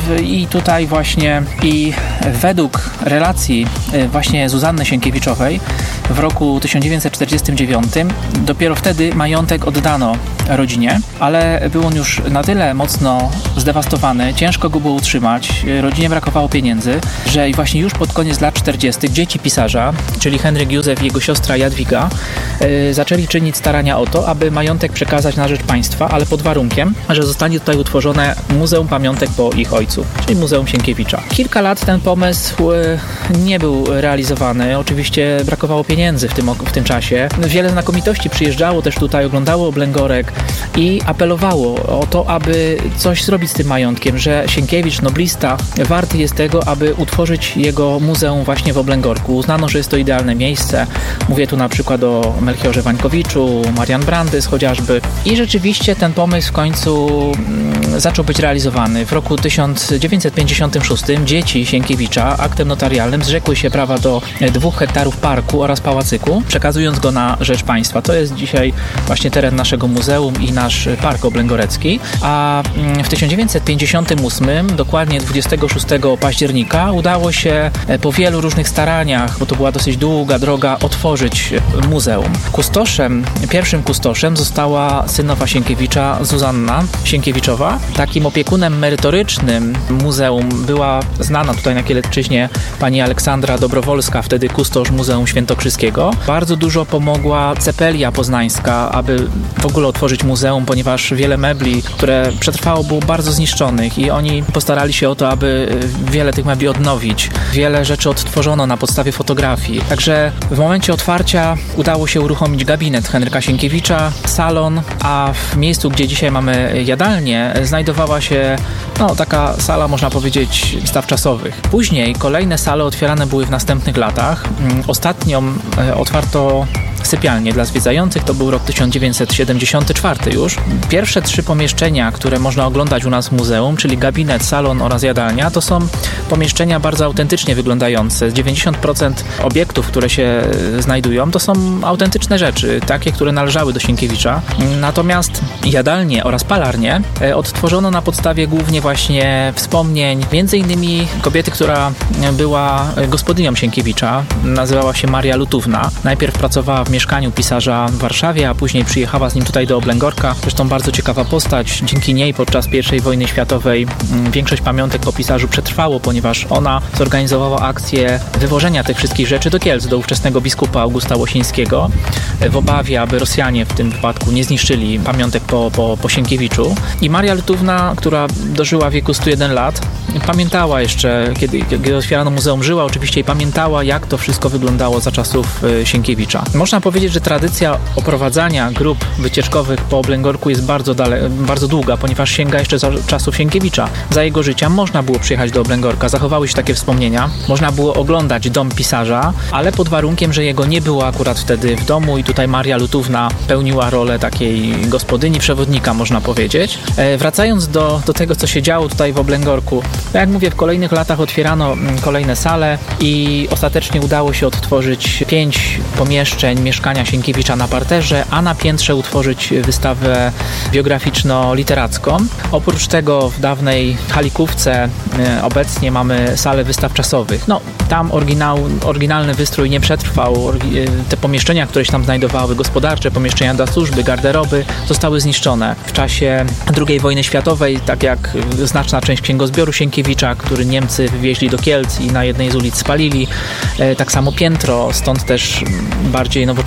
i tutaj właśnie i według relacji właśnie Zuzanny Sienkiewiczowej w roku tysiąc dziewięćset czterdziestym dziewiątym dopiero wtedy majątek oddano rodzinie, ale był on już na tyle mocno zdewastowany, ciężko go było utrzymać, rodzinie brakowało pieniędzy, że właśnie już pod koniec lat czterdziestych dzieci pisarza, czyli Henryk Józef i jego siostra Jadwiga, yy, zaczęli czynić starania o to, aby majątek przekazać na rzecz państwa, ale pod warunkiem, że zostanie tutaj utworzone Muzeum Pamiątek po ich ojcu, czyli Muzeum Sienkiewicza. Kilka lat ten pomysł yy, nie był realizowany, oczywiście brakowało pieniędzy w tym, w tym czasie. Wiele znakomitości przyjeżdżało też tutaj, oglądało Oblęgorek i apelowało o to, aby coś zrobić z tym majątkiem, że Sienkiewicz, noblista, warty jest tego, aby utworzyć jego muzeum właśnie w Oblęgorku. Uznano, że jest to idealne miejsce. Mówię tu na przykład o Melchiorze Wańkowiczu, Marian Brandys chociażby. I rzeczywiście ten pomysł w końcu mm, zaczął być realizowany. W roku tysiąc dziewięćset pięćdziesiątym szóstym dzieci Sienkiewicza aktem notarialnym zrzekły się prawa do dwóch hektarów parku oraz pałacyku, przekazując go na rzecz państwa. To jest dzisiaj właśnie teren naszego muzeum i nasz park oblęgorecki. A w tysiąc dziewięćset pięćdziesiątym ósmym, dokładnie dwudziestego szóstego października, udało się po wielu różnych staraniach, bo to była dosyć długa droga, otworzyć muzeum. Kustoszem, pierwszym kustoszem została synowa Sienkiewicza, Zuzanna Sienkiewiczowa. Takim opiekunem merytorycznym muzeum była znana tutaj na Kielecczyźnie pani Aleksandra Dobrowolska, wtedy kustosz Muzeum Świętokrzyskiego. Bardzo dużo pomogła Cepelia Poznańska, aby w ogóle otworzyć muzeum, ponieważ wiele mebli, które przetrwało, było bardzo zniszczonych i oni postarali się o to, aby wiele tych mebli odnowić. Wiele rzeczy odtworzono na podstawie fotografii. Także w momencie otwarcia udało się uruchomić gabinet Henryka Sienkiewicza, salon, a w miejscu, gdzie dzisiaj mamy jadalnię, znajdowała się no, taka sala, można powiedzieć, staw czasowych. Później kolejne sale otwierane były w następnych latach. Ostatnią otwarto sypialnię dla zwiedzających, to był rok tysiąc dziewięćset siedemdziesiąty czwarty już. Pierwsze trzy pomieszczenia, które można oglądać u nas w muzeum, czyli gabinet, salon oraz jadalnia, to są pomieszczenia bardzo autentycznie wyglądające. dziewięćdziesiąt procent obiektów, które się znajdują, to są autentyczne rzeczy, takie, które należały do Sienkiewicza. Natomiast jadalnie oraz palarnie odtworzono na podstawie głównie właśnie wspomnień, między innymi kobiety, która była gospodynią Sienkiewicza, nazywała się Maria Lutówna. Najpierw pracowała w mieszkaniu pisarza w Warszawie, a później przyjechała z nim tutaj do Oblęgorka. Zresztą bardzo ciekawa postać. Dzięki niej podczas pierwszej wojny światowej większość pamiątek po pisarzu przetrwało, ponieważ ona zorganizowała akcję wywożenia tych wszystkich rzeczy do Kielc, do ówczesnego biskupa Augusta Łosińskiego, w obawie, aby Rosjanie w tym wypadku nie zniszczyli pamiątek po, po, po Sienkiewiczu. I Maria Lutówna, która dożyła wieku stu jeden lat, pamiętała jeszcze, kiedy, kiedy otwierano muzeum, żyła oczywiście i pamiętała, jak to wszystko wyglądało za czasów Sienkiewicza. Można powiedzieć, że tradycja oprowadzania grup wycieczkowych po Oblęgorku jest bardzo, dale, bardzo długa, ponieważ sięga jeszcze za czasów Sienkiewicza. Za jego życia można było przyjechać do Oblęgorka, zachowały się takie wspomnienia. Można było oglądać dom pisarza, ale pod warunkiem, że jego nie było akurat wtedy w domu i tutaj Maria Lutówna pełniła rolę takiej gospodyni, przewodnika, można powiedzieć. E, wracając do, do tego, co się działo tutaj w Oblęgorku, tak jak mówię, w kolejnych latach otwierano kolejne sale i ostatecznie udało się odtworzyć pięć pomieszczeń mieszkania Sienkiewicza na parterze, a na piętrze utworzyć wystawę biograficzno-literacką. Oprócz tego w dawnej halikówce obecnie mamy salę wystaw czasowych. No, tam oryginał, oryginalny wystrój nie przetrwał. Te pomieszczenia, które się tam znajdowały, gospodarcze, pomieszczenia dla służby, garderoby, zostały zniszczone. W czasie drugiej wojny światowej, tak jak znaczna część księgozbioru Sienkiewicza, który Niemcy wywieźli do Kielc i na jednej z ulic spalili. Tak samo piętro, stąd też bardziej nowoczesne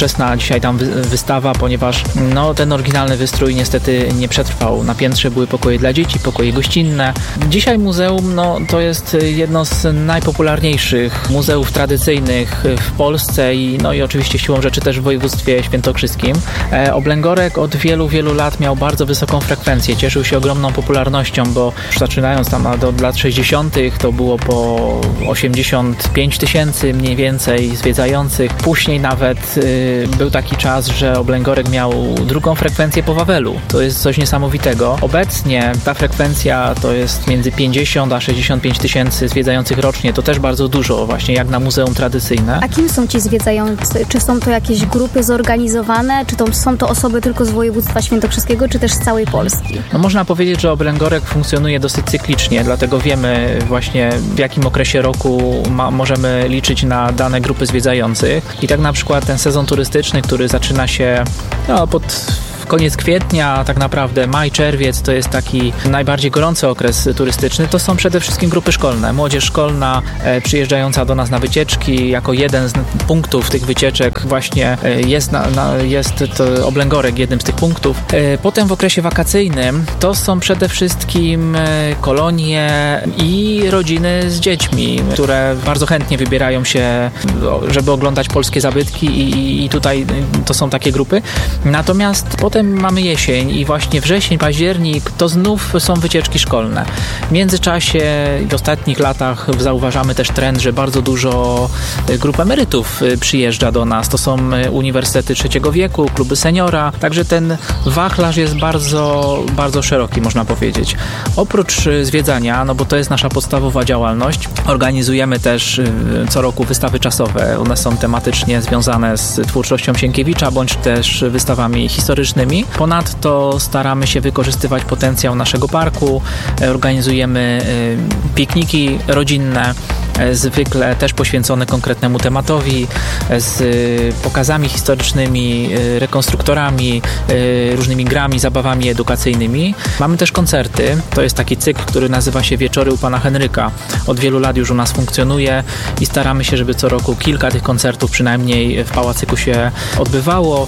nowoczesna dzisiaj tam wy- wystawa, ponieważ no, ten oryginalny wystrój niestety nie przetrwał. Na piętrze były pokoje dla dzieci, pokoje gościnne. Dzisiaj muzeum no, to jest jedno z najpopularniejszych muzeów tradycyjnych w Polsce i, no, i oczywiście siłą rzeczy też w województwie świętokrzyskim. E, Oblęgorek od wielu, wielu lat miał bardzo wysoką frekwencję. Cieszył się ogromną popularnością, bo zaczynając tam od lat sześćdziesiątych to było po osiemdziesiąt pięć tysięcy mniej więcej zwiedzających. Później nawet y, był taki czas, że Oblęgorek miał drugą frekwencję po Wawelu. To jest coś niesamowitego. Obecnie ta frekwencja to jest między pięćdziesiąt a sześćdziesiąt pięć tysięcy zwiedzających rocznie. To też bardzo dużo, właśnie jak na muzeum tradycyjne. A kim są ci zwiedzający? Czy są to jakieś grupy zorganizowane? Czy to są to osoby tylko z województwa świętokrzyskiego, czy też z całej Polski? No, można powiedzieć, że Oblęgorek funkcjonuje dosyć cyklicznie, dlatego wiemy właśnie w jakim okresie roku ma, możemy liczyć na dane grupy zwiedzających. I tak na przykład ten sezon turystyczny, który zaczyna się no, pod koniec kwietnia, tak naprawdę maj, czerwiec to jest taki najbardziej gorący okres turystyczny, to są przede wszystkim grupy szkolne. Młodzież szkolna e, przyjeżdżająca do nas na wycieczki, jako jeden z punktów tych wycieczek właśnie e, jest, na, na, jest to Oblęgorek jednym z tych punktów. E, potem w okresie wakacyjnym to są przede wszystkim e, kolonie i rodziny z dziećmi, które bardzo chętnie wybierają się, żeby oglądać polskie zabytki i, i tutaj to są takie grupy. Natomiast potem mamy jesień i właśnie wrzesień, październik to znów są wycieczki szkolne. W międzyczasie w ostatnich latach zauważamy też trend, że bardzo dużo grup emerytów przyjeżdża do nas. To są uniwersytety trzeciego wieku, kluby seniora, także ten wachlarz jest bardzo, bardzo szeroki, można powiedzieć. Oprócz zwiedzania, no bo to jest nasza podstawowa działalność, organizujemy też co roku wystawy czasowe. One są tematycznie związane z twórczością Sienkiewicza, bądź też wystawami historycznymi. Ponadto staramy się wykorzystywać potencjał naszego parku, organizujemy pikniki rodzinne, zwykle też poświęcone konkretnemu tematowi, z pokazami historycznymi, rekonstruktorami, różnymi grami, zabawami edukacyjnymi. Mamy też koncerty. To jest taki cykl, który nazywa się Wieczory u pana Henryka. Od wielu lat już u nas funkcjonuje i staramy się, żeby co roku kilka tych koncertów przynajmniej w Pałacyku się odbywało.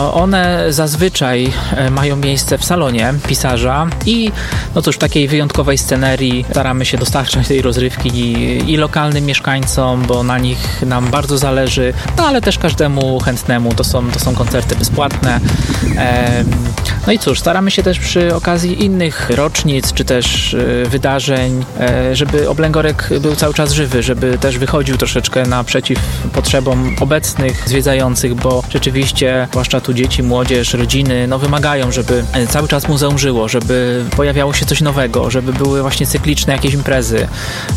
One zazwyczaj mają miejsce w salonie pisarza i no cóż, w takiej wyjątkowej scenerii staramy się dostarczać tej rozrywki i, i lokalnym mieszkańcom, bo na nich nam bardzo zależy, no ale też każdemu chętnemu. To są, to są koncerty bezpłatne. No i cóż, staramy się też przy okazji innych rocznic, czy też wydarzeń, żeby Oblęgorek był cały czas żywy, żeby też wychodził troszeczkę naprzeciw potrzebom obecnych zwiedzających, bo rzeczywiście, zwłaszcza tu dzieci, młodzież, rodziny, no wymagają, żeby cały czas muzeum żyło, żeby pojawiało się coś nowego, żeby były właśnie cykliczne jakieś imprezy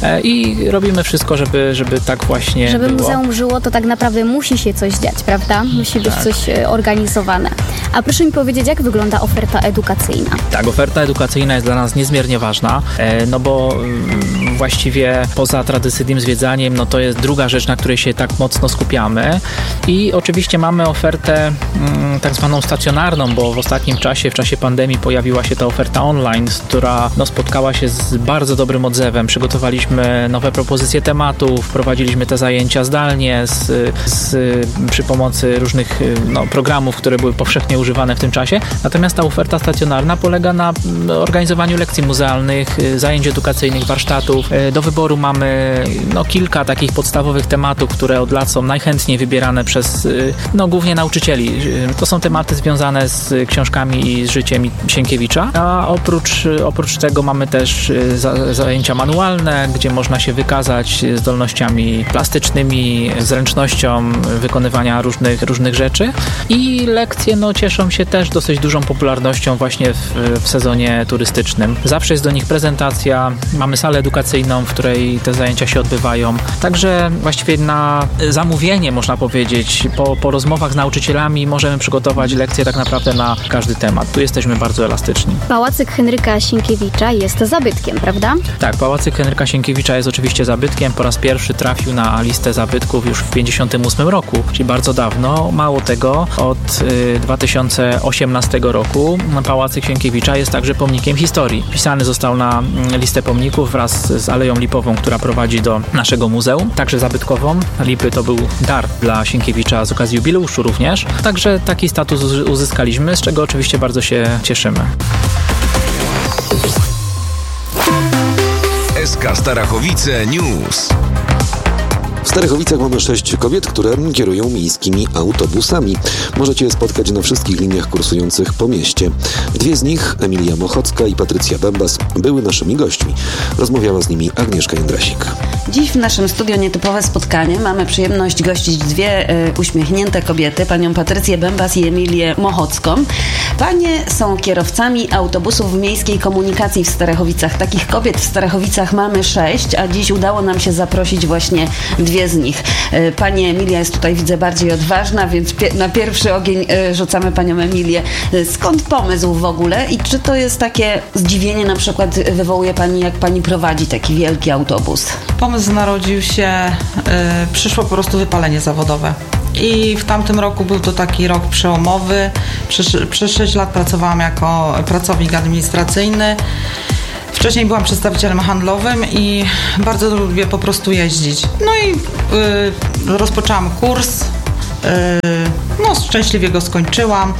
i robimy wszystko, żeby, żeby tak właśnie Żeby było. muzeum żyło, to tak naprawdę musi się coś dziać, prawda? Musi być tak. coś organizowane. A proszę mi powiedzieć, jak wygląda oferta edukacyjna? Tak, oferta edukacyjna jest dla nas niezmiernie ważna, no bo właściwie poza tradycyjnym zwiedzaniem, no to jest druga rzecz, na której się tak mocno skupiamy i oczywiście mamy ofertę tak zwaną stacjonarną, bo w ostatnim czasie, w czasie pandemii pojawiła się ta oferta online, która no, spotkała się z bardzo dobrym odzewem. Przygotowaliśmy nowe propozycje tematów, wprowadziliśmy te zajęcia zdalnie z, z, przy pomocy różnych no, programów, które były powszechnie używane w tym czasie. Natomiast ta oferta stacjonarna polega na organizowaniu lekcji muzealnych, zajęć edukacyjnych, warsztatów. Do wyboru mamy no, kilka takich podstawowych tematów, które od lat są najchętniej wybierane przez no, głównie nauczycieli. To są tematy związane z książkami i z życiem Sienkiewicza, a oprócz, oprócz tego mamy też za, zajęcia manualne, gdzie można się wykazać zdolnościami plastycznymi, zręcznością wykonywania różnych, różnych rzeczy i lekcje no, cieszą się też dosyć dużą popularnością właśnie w, w sezonie turystycznym. Zawsze jest do nich prezentacja, mamy salę edukacyjną, w której te zajęcia się odbywają. Także właściwie na zamówienie, można powiedzieć, po, po rozmowach z nauczycielami możemy przygotować lekcje tak naprawdę na każdy temat. Tu jesteśmy bardzo elastyczni. Pałacyk Henryka Sienkiewicza jest zabytkiem, prawda? Tak, Pałacyk Henryka Sienkiewicza jest oczywiście zabytkiem. Po raz pierwszy trafił na listę zabytków już w pięćdziesiątym ósmym roku, czyli bardzo dawno. Mało tego, od y, dwa tysiące osiemnastego roku Pałacyk Sienkiewicza jest także pomnikiem historii. Wpisany został na listę pomników wraz z Aleją Lipową, która prowadzi do naszego muzeum, także zabytkową. Lipy to był dar dla Sienkiewicza Sienkiewicza z okazji jubileuszu również. Także taki status uzyskaliśmy, z czego oczywiście bardzo się cieszymy. S K Starachowice News. W Starachowicach mamy sześć kobiet, które kierują miejskimi autobusami. Możecie je spotkać na wszystkich liniach kursujących po mieście. Dwie z nich, Emilia Mochocka i Patrycja Bębas, były naszymi gośćmi. Rozmawiała z nimi Agnieszka Jędrasik. Dziś w naszym studio nietypowe spotkanie. Mamy przyjemność gościć dwie y, uśmiechnięte kobiety, panią Patrycję Bębas i Emilię Mochocką. Panie są kierowcami autobusów miejskiej komunikacji w Starachowicach. Takich kobiet w Starachowicach mamy sześć, a dziś udało nam się zaprosić właśnie dwie z nich. Y, pani Emilia jest tutaj, widzę, bardziej odważna, więc pie- na pierwszy ogień y, rzucamy panią Emilię. Y, skąd pomysł w ogóle i czy to jest takie zdziwienie na przykład wywołuje pani, jak pani prowadzi taki wielki autobus? Pomysł narodził się, y, przyszło po prostu wypalenie zawodowe. I w tamtym roku był to taki rok przełomowy. Przez, przez sześć lat pracowałam jako pracownik administracyjny. Wcześniej byłam przedstawicielem handlowym i bardzo lubię po prostu jeździć. No i y, rozpoczęłam kurs. Y, no, szczęśliwie go skończyłam.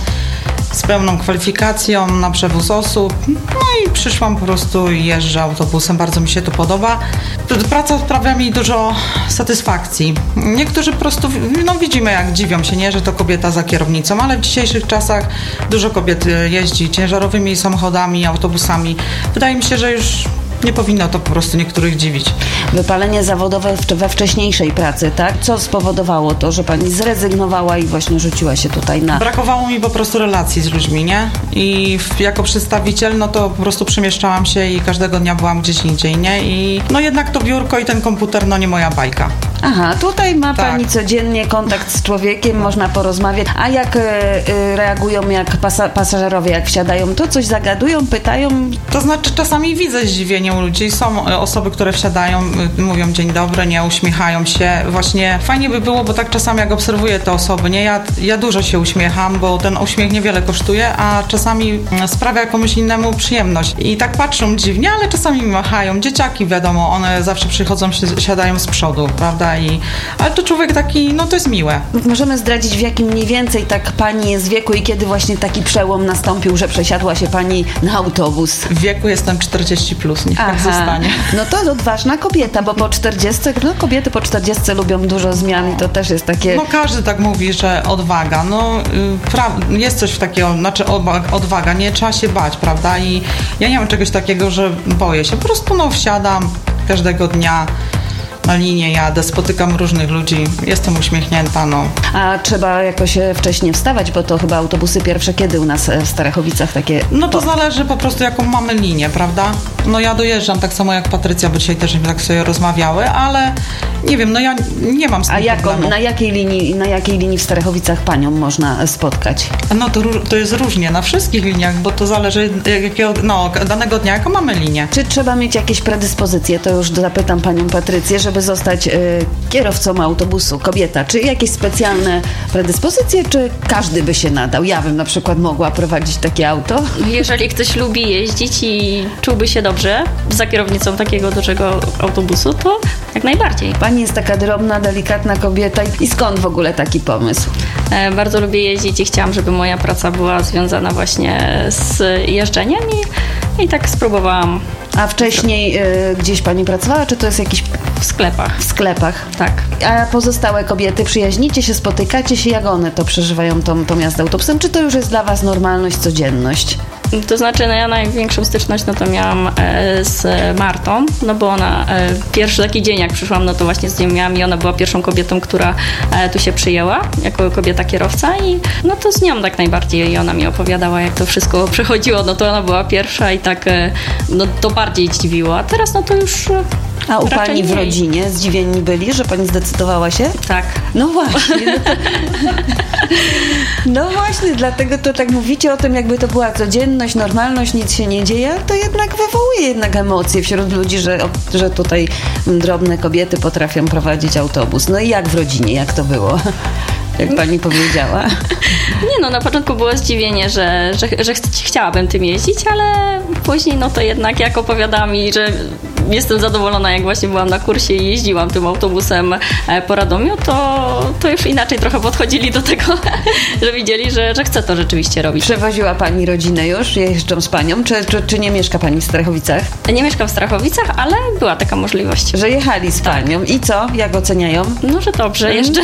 Z pełną kwalifikacją na przewóz osób. No i przyszłam po prostu i jeżdżę autobusem. Bardzo mi się to podoba. Praca sprawia mi dużo satysfakcji. Niektórzy po prostu, no widzimy jak dziwią się, nie, że to kobieta za kierownicą, ale w dzisiejszych czasach dużo kobiet jeździ ciężarowymi samochodami, autobusami. Wydaje mi się, że już nie powinno to po prostu niektórych dziwić. Wypalenie zawodowe we wcześniejszej pracy, tak? Co spowodowało to, że pani zrezygnowała i właśnie rzuciła się tutaj na... Brakowało mi po prostu relacji z ludźmi, nie? I w, jako przedstawiciel, no to po prostu przemieszczałam się i każdego dnia byłam gdzieś indziej, nie? I no jednak to biurko i ten komputer, no nie moja bajka. Aha, tutaj ma tak. pani codziennie kontakt z człowiekiem, można porozmawiać. A jak y, y, reagują jak pasa- pasażerowie, jak wsiadają, to coś zagadują, pytają? To znaczy czasami widzę zdziwienie u ludzi. Są osoby, które wsiadają, mówią dzień dobry, nie, uśmiechają się. Właśnie fajnie by było, bo tak czasami jak obserwuję te osoby, nie, ja, ja dużo się uśmiecham, bo ten uśmiech niewiele kosztuje, a czasami sprawia komuś innemu przyjemność. I tak patrzą dziwnie, ale czasami mi machają. Dzieciaki, wiadomo, one zawsze przychodzą, siadają z przodu, prawda? I, ale to człowiek taki, no to jest miłe. Możemy zdradzić, w jakim mniej więcej tak pani jest wieku i kiedy właśnie taki przełom nastąpił, że przesiadła się pani na autobus? W wieku jestem czterdzieści plus, niech tak zostanie. No to odważna kobieta, bo po czterdziestce, no kobiety po czterdziestce lubią dużo zmian i to też jest takie... No każdy tak mówi, że odwaga. No y, pra- jest coś takiego, znaczy odwaga, nie trzeba się bać, prawda? I ja nie mam czegoś takiego, że boję się. Po prostu no wsiadam każdego dnia na linię, jadę, spotykam różnych ludzi, jestem uśmiechnięta, no. A trzeba jakoś wcześniej wstawać, bo to chyba autobusy pierwsze kiedy u nas w Starachowicach takie... No to zależy po prostu jaką mamy linię, prawda? No ja dojeżdżam tak samo jak Patrycja, bo dzisiaj też tak sobie rozmawiały, ale nie wiem, no ja nie mam z tym A jaką, problemu. na jakiej linii, na jakiej linii w Starachowicach panią można spotkać? No to, to jest różnie, na wszystkich liniach, bo to zależy jakiego, no, danego dnia, jaką mamy linię. Czy trzeba mieć jakieś predyspozycje? To już zapytam panią Patrycję, żeby zostać y, kierowcą autobusu, kobieta. Czy jakieś specjalne predyspozycje, czy każdy by się nadał? Ja bym na przykład mogła prowadzić takie auto. Jeżeli ktoś lubi jeździć i czułby się dobrze za kierownicą takiego dużego autobusu, to jak najbardziej. Pani jest taka drobna, delikatna kobieta. I skąd w ogóle taki pomysł? E, bardzo lubię jeździć i chciałam, żeby moja praca była związana właśnie z jeżdżeniem i, i tak spróbowałam. A wcześniej y, gdzieś pani pracowała, czy to jest jakiś... W sklepach. W sklepach. Tak. A pozostałe kobiety, przyjaźnicie się, spotykacie się, jak one to przeżywają, tą, tą jazdę autobusem? Czy to już jest dla was normalność, codzienność? To znaczy, no ja największą styczność no to miałam e, z Martą, no bo ona e, pierwszy taki dzień jak przyszłam, no to właśnie z nią miałam i ona była pierwszą kobietą, która e, tu się przyjęła jako kobieta kierowca i no to z nią tak najbardziej i ona mi opowiadała, jak to wszystko przechodziło, no to ona była pierwsza i tak e, no to bardziej zdziwiło, a teraz no to już e, A u raczej pani w mniej. rodzinie zdziwieni byli, że pani zdecydowała się? Tak. No właśnie. No, to... no właśnie, dlatego to tak mówicie o tym, jakby to była codzienność, normalność, nic się nie dzieje, to jednak wywołuje jednak emocje wśród ludzi, że, że tutaj drobne kobiety potrafią prowadzić autobus. No i jak w rodzinie, jak to było? Jak pani powiedziała. Nie no, na początku było zdziwienie, że, że, że ch- chciałabym tym jeździć, ale później no to jednak jak opowiadała mi, że jestem zadowolona, jak właśnie byłam na kursie i jeździłam tym autobusem po Radomiu, to, to już inaczej trochę podchodzili do tego, że widzieli, że, że chcę to rzeczywiście robić. Przewoziła Pani rodzinę już? Jeżdżą z Panią? Czy, czy, czy nie mieszka Pani w Strachowicach? Nie mieszkam w Strachowicach, ale była taka możliwość. Że jechali z Panią. I co? Jak oceniają? No, że dobrze jeszcze.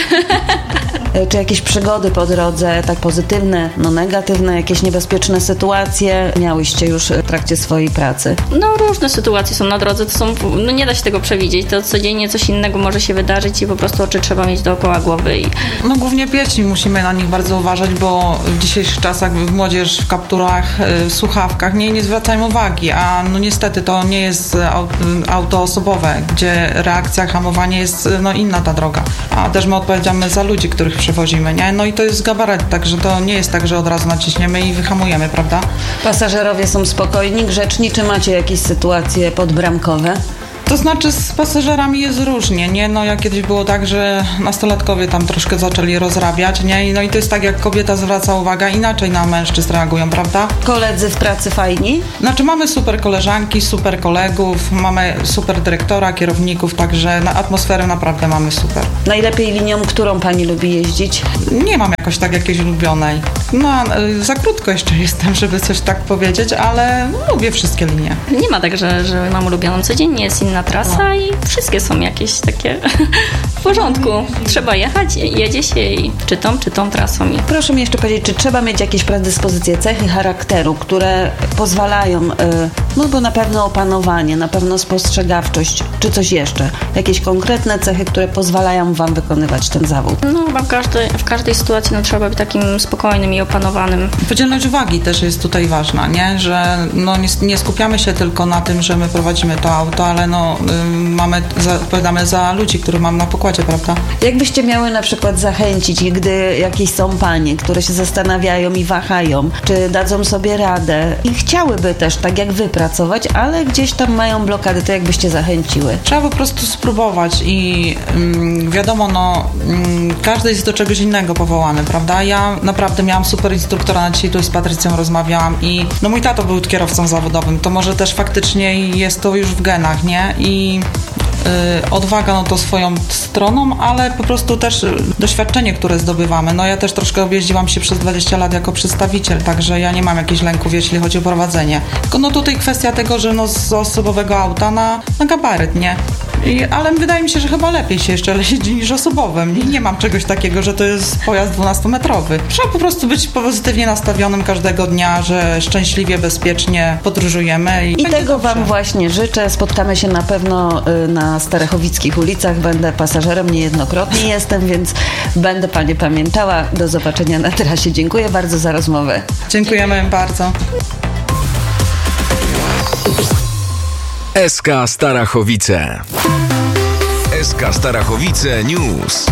Czy jakieś przygody po drodze, tak pozytywne, no negatywne, jakieś niebezpieczne sytuacje miałyście już w trakcie swojej pracy? No różne sytuacje są na drodze, to są, no nie da się tego przewidzieć, to codziennie coś innego może się wydarzyć i po prostu oczy trzeba mieć dookoła głowy. I... No głównie pieśni, musimy na nich bardzo uważać, bo w dzisiejszych czasach młodzież w kapturach, w słuchawkach nie, nie zwracają uwagi, a no niestety to nie jest auto osobowe, gdzie reakcja, hamowanie jest no inna ta droga, a też my odpowiadamy za ludzi, których przewozimy, nie? No i to jest gabaret, także to nie jest tak, że od razu naciśniemy i wyhamujemy, prawda? Pasażerowie są spokojni, grzeczni, czy macie jakieś sytuacje podbramkowe? To znaczy z pasażerami jest różnie, nie? No jak kiedyś było tak, że nastolatkowie tam troszkę zaczęli rozrabiać, nie? No i to jest tak, jak kobieta zwraca uwagę, inaczej na mężczyzn reagują, prawda? Koledzy w pracy fajni? Znaczy mamy super koleżanki, super kolegów, mamy super dyrektora, kierowników, także na atmosferę naprawdę mamy super. Najlepiej linią, którą Pani lubi jeździć? Nie mam jakoś tak jakiejś ulubionej. No za krótko jeszcze jestem, żeby coś tak powiedzieć, ale lubię wszystkie linie. Nie ma tak, że, że mam ulubioną. Codziennie jest inna trasa i wszystkie są jakieś takie w porządku. Trzeba jechać, jedzie się i czy tą, czy tą trasą. I... Proszę mi jeszcze powiedzieć, czy trzeba mieć jakieś predyspozycje, cechy charakteru, które pozwalają, yy, no bo na pewno opanowanie, na pewno spostrzegawczość, czy coś jeszcze? Jakieś konkretne cechy, które pozwalają Wam wykonywać ten zawód? No chyba w każdej, w każdej sytuacji no, trzeba być takim spokojnym i opanowanym. Podzielność uwagi też jest tutaj ważna, nie? Że no, nie, nie skupiamy się tylko na tym, że my prowadzimy to auto, ale no mamy, odpowiadamy za ludzi, których mamy na pokładzie, prawda? Jak byście miały na przykład zachęcić, gdy jakieś są panie, które się zastanawiają i wahają, czy dadzą sobie radę i chciałyby też tak jak wy pracować, ale gdzieś tam mają blokady, to jak byście zachęciły? Trzeba po prostu spróbować i mm, wiadomo, no mm, każdy jest do czegoś innego powołany, prawda? Ja naprawdę miałam super instruktora, na dzisiaj tu z Patrycją rozmawiałam i no mój tato był kierowcą zawodowym, to może też faktycznie jest to już w genach, nie? I y, odwaga no to swoją stroną, ale po prostu też doświadczenie, które zdobywamy. No ja też troszkę objeździłam się przez dwadzieścia lat jako przedstawiciel, także ja nie mam jakichś lęków, jeśli chodzi o prowadzenie. Tylko no tutaj kwestia tego, że no z osobowego auta na, na gabaryt, nie? I, ale wydaje mi się, że chyba lepiej się jeszcze jeździ niż osobowym. I nie mam czegoś takiego, że to jest pojazd dwunastometrowy. Trzeba po prostu być pozytywnie nastawionym każdego dnia, że szczęśliwie, bezpiecznie podróżujemy. I, I tego Wam właśnie życzę. Spotkamy się na pewno na starechowickich ulicach. Będę pasażerem, niejednokrotnie jestem, więc będę Panie pamiętała. Do zobaczenia na trasie. Dziękuję bardzo za rozmowę. Dziękujemy bardzo. S K Starachowice. S K Starachowice News.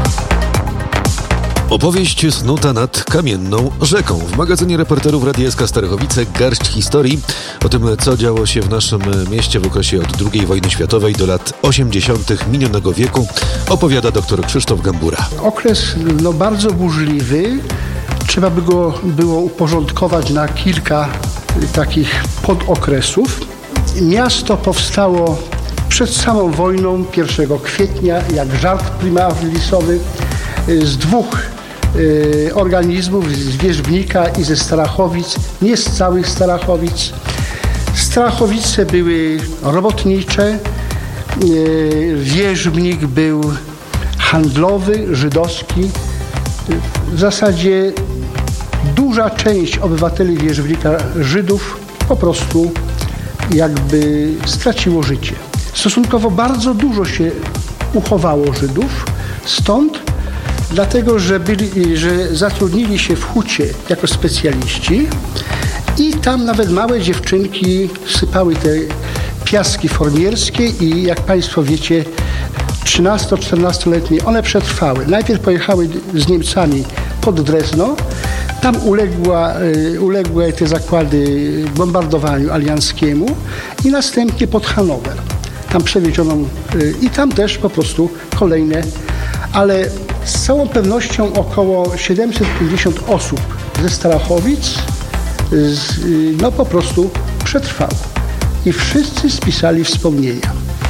Opowieść snuta nad kamienną rzeką. W magazynie reporterów Radia S K Starachowice garść historii o tym, co działo się w naszym mieście w okresie od drugiej wojny światowej do lat osiemdziesiątych minionego wieku, opowiada dr Krzysztof Gambura. Okres no, bardzo burzliwy. Trzeba by go było uporządkować na kilka takich podokresów. Miasto powstało przed samą wojną, pierwszego kwietnia, jak żart primarisowy, z dwóch y, organizmów, z Wierzbnika i ze Starachowic, nie z całych Starachowic. Starachowice były robotnicze, y, Wierzbnik był handlowy, żydowski. W zasadzie duża część obywateli Wierzbnika, Żydów, po prostu jakby straciło życie. Stosunkowo bardzo dużo się uchowało Żydów, stąd dlatego, że, byli, że zatrudnili się w hucie jako specjaliści i tam nawet małe dziewczynki sypały te piaski formierskie i jak Państwo wiecie, trzynasto-czternastoletnie one przetrwały. Najpierw pojechały z Niemcami pod Drezno, tam uległa, uległy te zakłady bombardowaniu alianckiemu i następnie pod Hanower. Tam przewieziono i tam też po prostu kolejne, ale z całą pewnością około siedemset pięćdziesiąt osób ze Starachowic no po prostu przetrwało. i wszyscy spisali wspomnienia.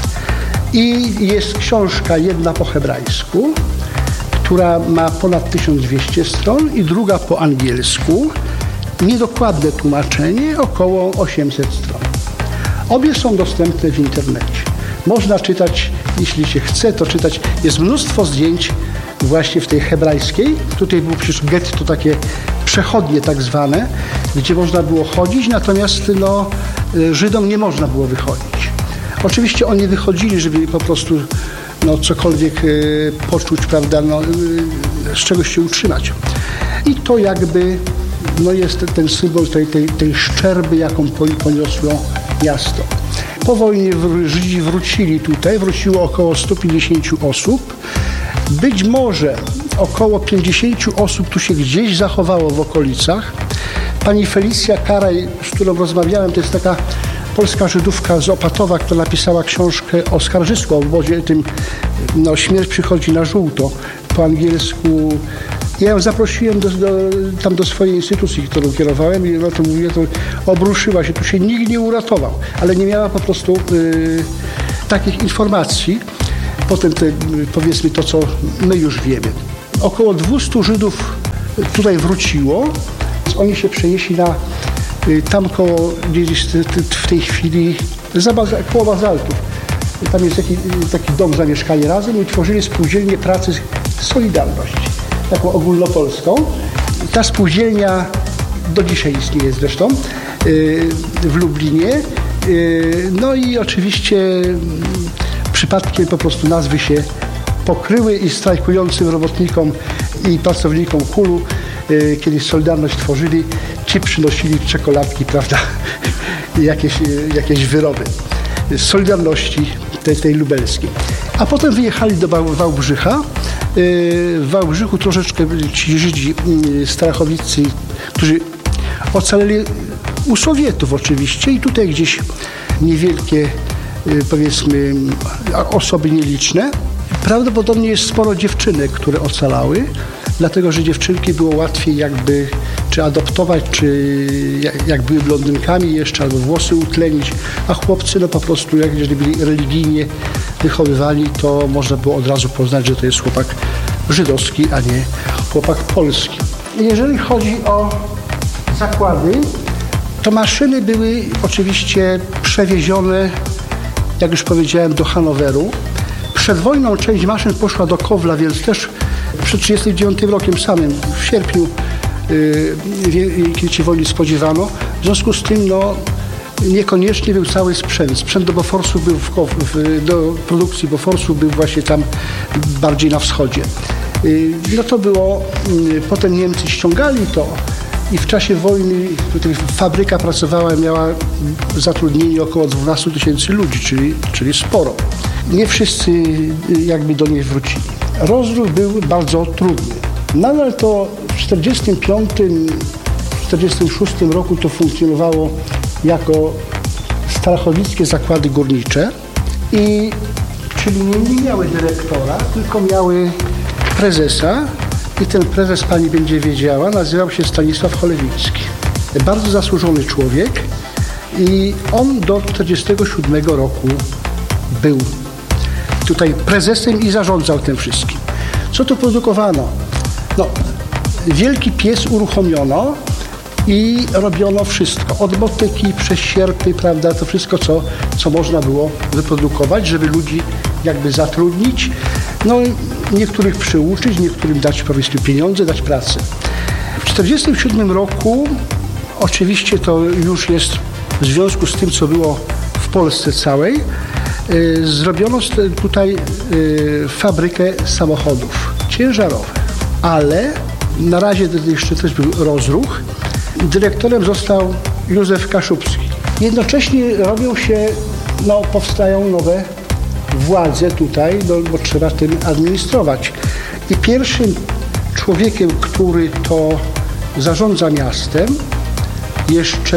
I jest książka jedna po hebrajsku, która ma ponad tysiąc dwieście stron i druga po angielsku. Niedokładne tłumaczenie, około osiemset stron. Obie są dostępne w internecie. Można czytać, jeśli się chce, to czytać. Jest mnóstwo zdjęć właśnie w tej hebrajskiej. Tutaj było przecież getto, takie przechodnie tak zwane, gdzie można było chodzić, natomiast no, Żydom nie można było wychodzić. Oczywiście oni wychodzili, żeby po prostu no, cokolwiek y, poczuć, prawda, no, y, z czegoś się utrzymać. I to jakby no, jest ten symbol tej, tej, tej szczerby, jaką poniosło miasto. Po wojnie Żydzi wrócili tutaj, wróciło około sto pięćdziesiąt osób. Być może około pięćdziesiąt osób tu się gdzieś zachowało w okolicach. Pani Felicja Karaj, z którą rozmawiałem, to jest taka polska Żydówka z Opatowa, która napisała książkę o Skarżysku, o obozie tym, no, śmierć przychodzi na żółto, po angielsku. Ja ją zaprosiłem do, do, tam do swojej instytucji, którą kierowałem, i no to mówię, to obruszyła się, tu się nikt nie uratował, ale nie miała po prostu y, takich informacji. Potem te, powiedzmy to, co my już wiemy. Około dwieście Żydów tutaj wróciło. Oni się przenieśli na tam koło, gdzieś w tej chwili, za baza, koło Bazaltów. Tam jest taki, taki dom, zamieszkali razem i tworzyli spółdzielnię pracy Solidarność, taką ogólnopolską. Ta spółdzielnia do dzisiaj istnieje zresztą w Lublinie. No i oczywiście przypadkiem po prostu nazwy się pokryły i strajkującym robotnikom i pracownikom Kulu, kiedy Solidarność tworzyli, ci przynosili czekoladki, prawda, jakieś, jakieś wyroby Solidarności tej, tej lubelskiej. A potem wyjechali do Wałbrzycha. W Wałbrzychu troszeczkę ci Żydzi starachowicy, którzy ocaleli u Sowietów oczywiście, i tutaj gdzieś niewielkie, powiedzmy, osoby nieliczne. Prawdopodobnie jest sporo dziewczynek, które ocalały, dlatego że dziewczynki było łatwiej jakby czy adoptować, czy jak były blondynkami jeszcze, albo włosy utlenić, a chłopcy no po prostu, jak jeżeli byli religijnie wychowywani, to można było od razu poznać, że to jest chłopak żydowski, a nie chłopak polski. Jeżeli chodzi o zakłady, to maszyny były oczywiście przewiezione, jak już powiedziałem, do Hanoweru. Przed wojną część maszyn poszła do Kowla, więc też przed trzydziestym dziewiątym rokiem samym, w sierpniu, kiedy się wojny spodziewano. W związku z tym no, niekoniecznie był cały sprzęt. Sprzęt do Boforsu był w, w, do produkcji Boforsu był właśnie tam bardziej na wschodzie. No to było, potem Niemcy ściągali to i w czasie wojny tutaj fabryka pracowała, miała zatrudnienie około dwanaście tysięcy ludzi, czyli, czyli sporo. Nie wszyscy jakby do niej wrócili. Rozruch był bardzo trudny. Nadal to w czterdziestym piątym, czterdziestym szóstym roku to funkcjonowało jako starachowickie zakłady górnicze, i czyli nie miały dyrektora, tylko miały prezesa, i ten prezes, pani będzie wiedziała, nazywał się Stanisław Cholewicki. Bardzo zasłużony człowiek, i on do czterdziestego siódmego roku był tutaj prezesem i zarządzał tym wszystkim. Co tu produkowano? No, wielki piec uruchomiono i robiono wszystko. Od motyki przez sierpy, prawda, to wszystko, co, co można było wyprodukować, żeby ludzi jakby zatrudnić. No, niektórych przyuczyć, niektórym dać, powiedzmy, pieniądze, dać pracę. W czterdziestym siódmym roku, oczywiście to już jest w związku z tym, co było w Polsce całej, yy, zrobiono tutaj yy, fabrykę samochodów ciężarowych, ale na razie jeszcze też był rozruch. Dyrektorem został Józef Kaszubski. Jednocześnie robią się, no, powstają nowe władze tutaj, no, bo trzeba tym administrować. I pierwszym człowiekiem, który to zarządza miastem, jeszcze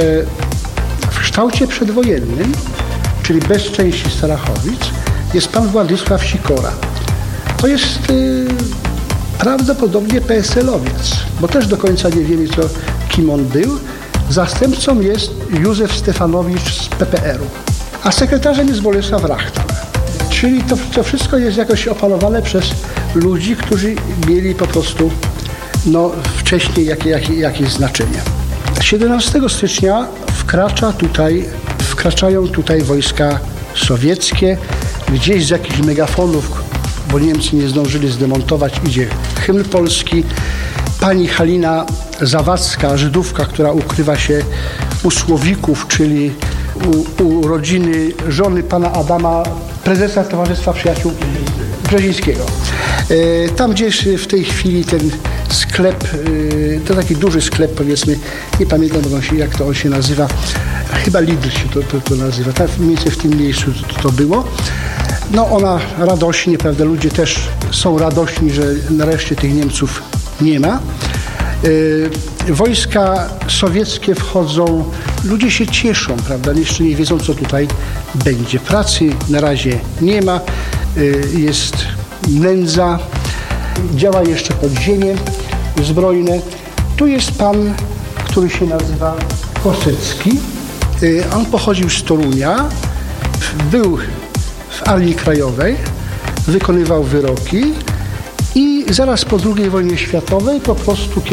w kształcie przedwojennym, czyli bez części Starachowic, jest pan Władysław Sikora. To jest yy, prawdopodobnie P S L owiec, bo też do końca nie wiemy, co, kim on był, Zastępcą jest Józef Stefanowicz z P P R u, a sekretarzem jest Bolesław Rachtal. Czyli to, to wszystko jest jakoś opanowane przez ludzi, którzy mieli po prostu no, wcześniej jakie, jakie, jakieś znaczenie. siedemnastego stycznia wkracza tutaj, wkraczają tutaj wojska sowieckie. Gdzieś z jakichś megafonów, bo Niemcy nie zdążyli zdemontować, idzie hymn polski. Pani Halina Zawadzka, Żydówka, która ukrywa się u Słowików, czyli u, u rodziny żony pana Adama, prezesa Towarzystwa Przyjaciół Brzezińskiego. E, tam gdzieś w tej chwili ten sklep, e, to taki duży sklep, powiedzmy, nie pamiętam jak, on się, jak to on się nazywa, chyba Lidl się to, to, to nazywa, tak mniej więcej w tym miejscu to, to było. No ona radośnie, prawda, ludzie też są radośni, że nareszcie tych Niemców nie ma. E, wojska sowieckie wchodzą, ludzie się cieszą, prawda, jeszcze nie wiedzą, co tutaj będzie. Pracy na razie nie ma, e, jest nędza, działa jeszcze podziemie zbrojne. Tu jest pan, który się nazywa Kosecki. E, on pochodził z Torunia, był w Armii Krajowej, wykonywał wyroki i zaraz po drugiej wojnie światowej po prostu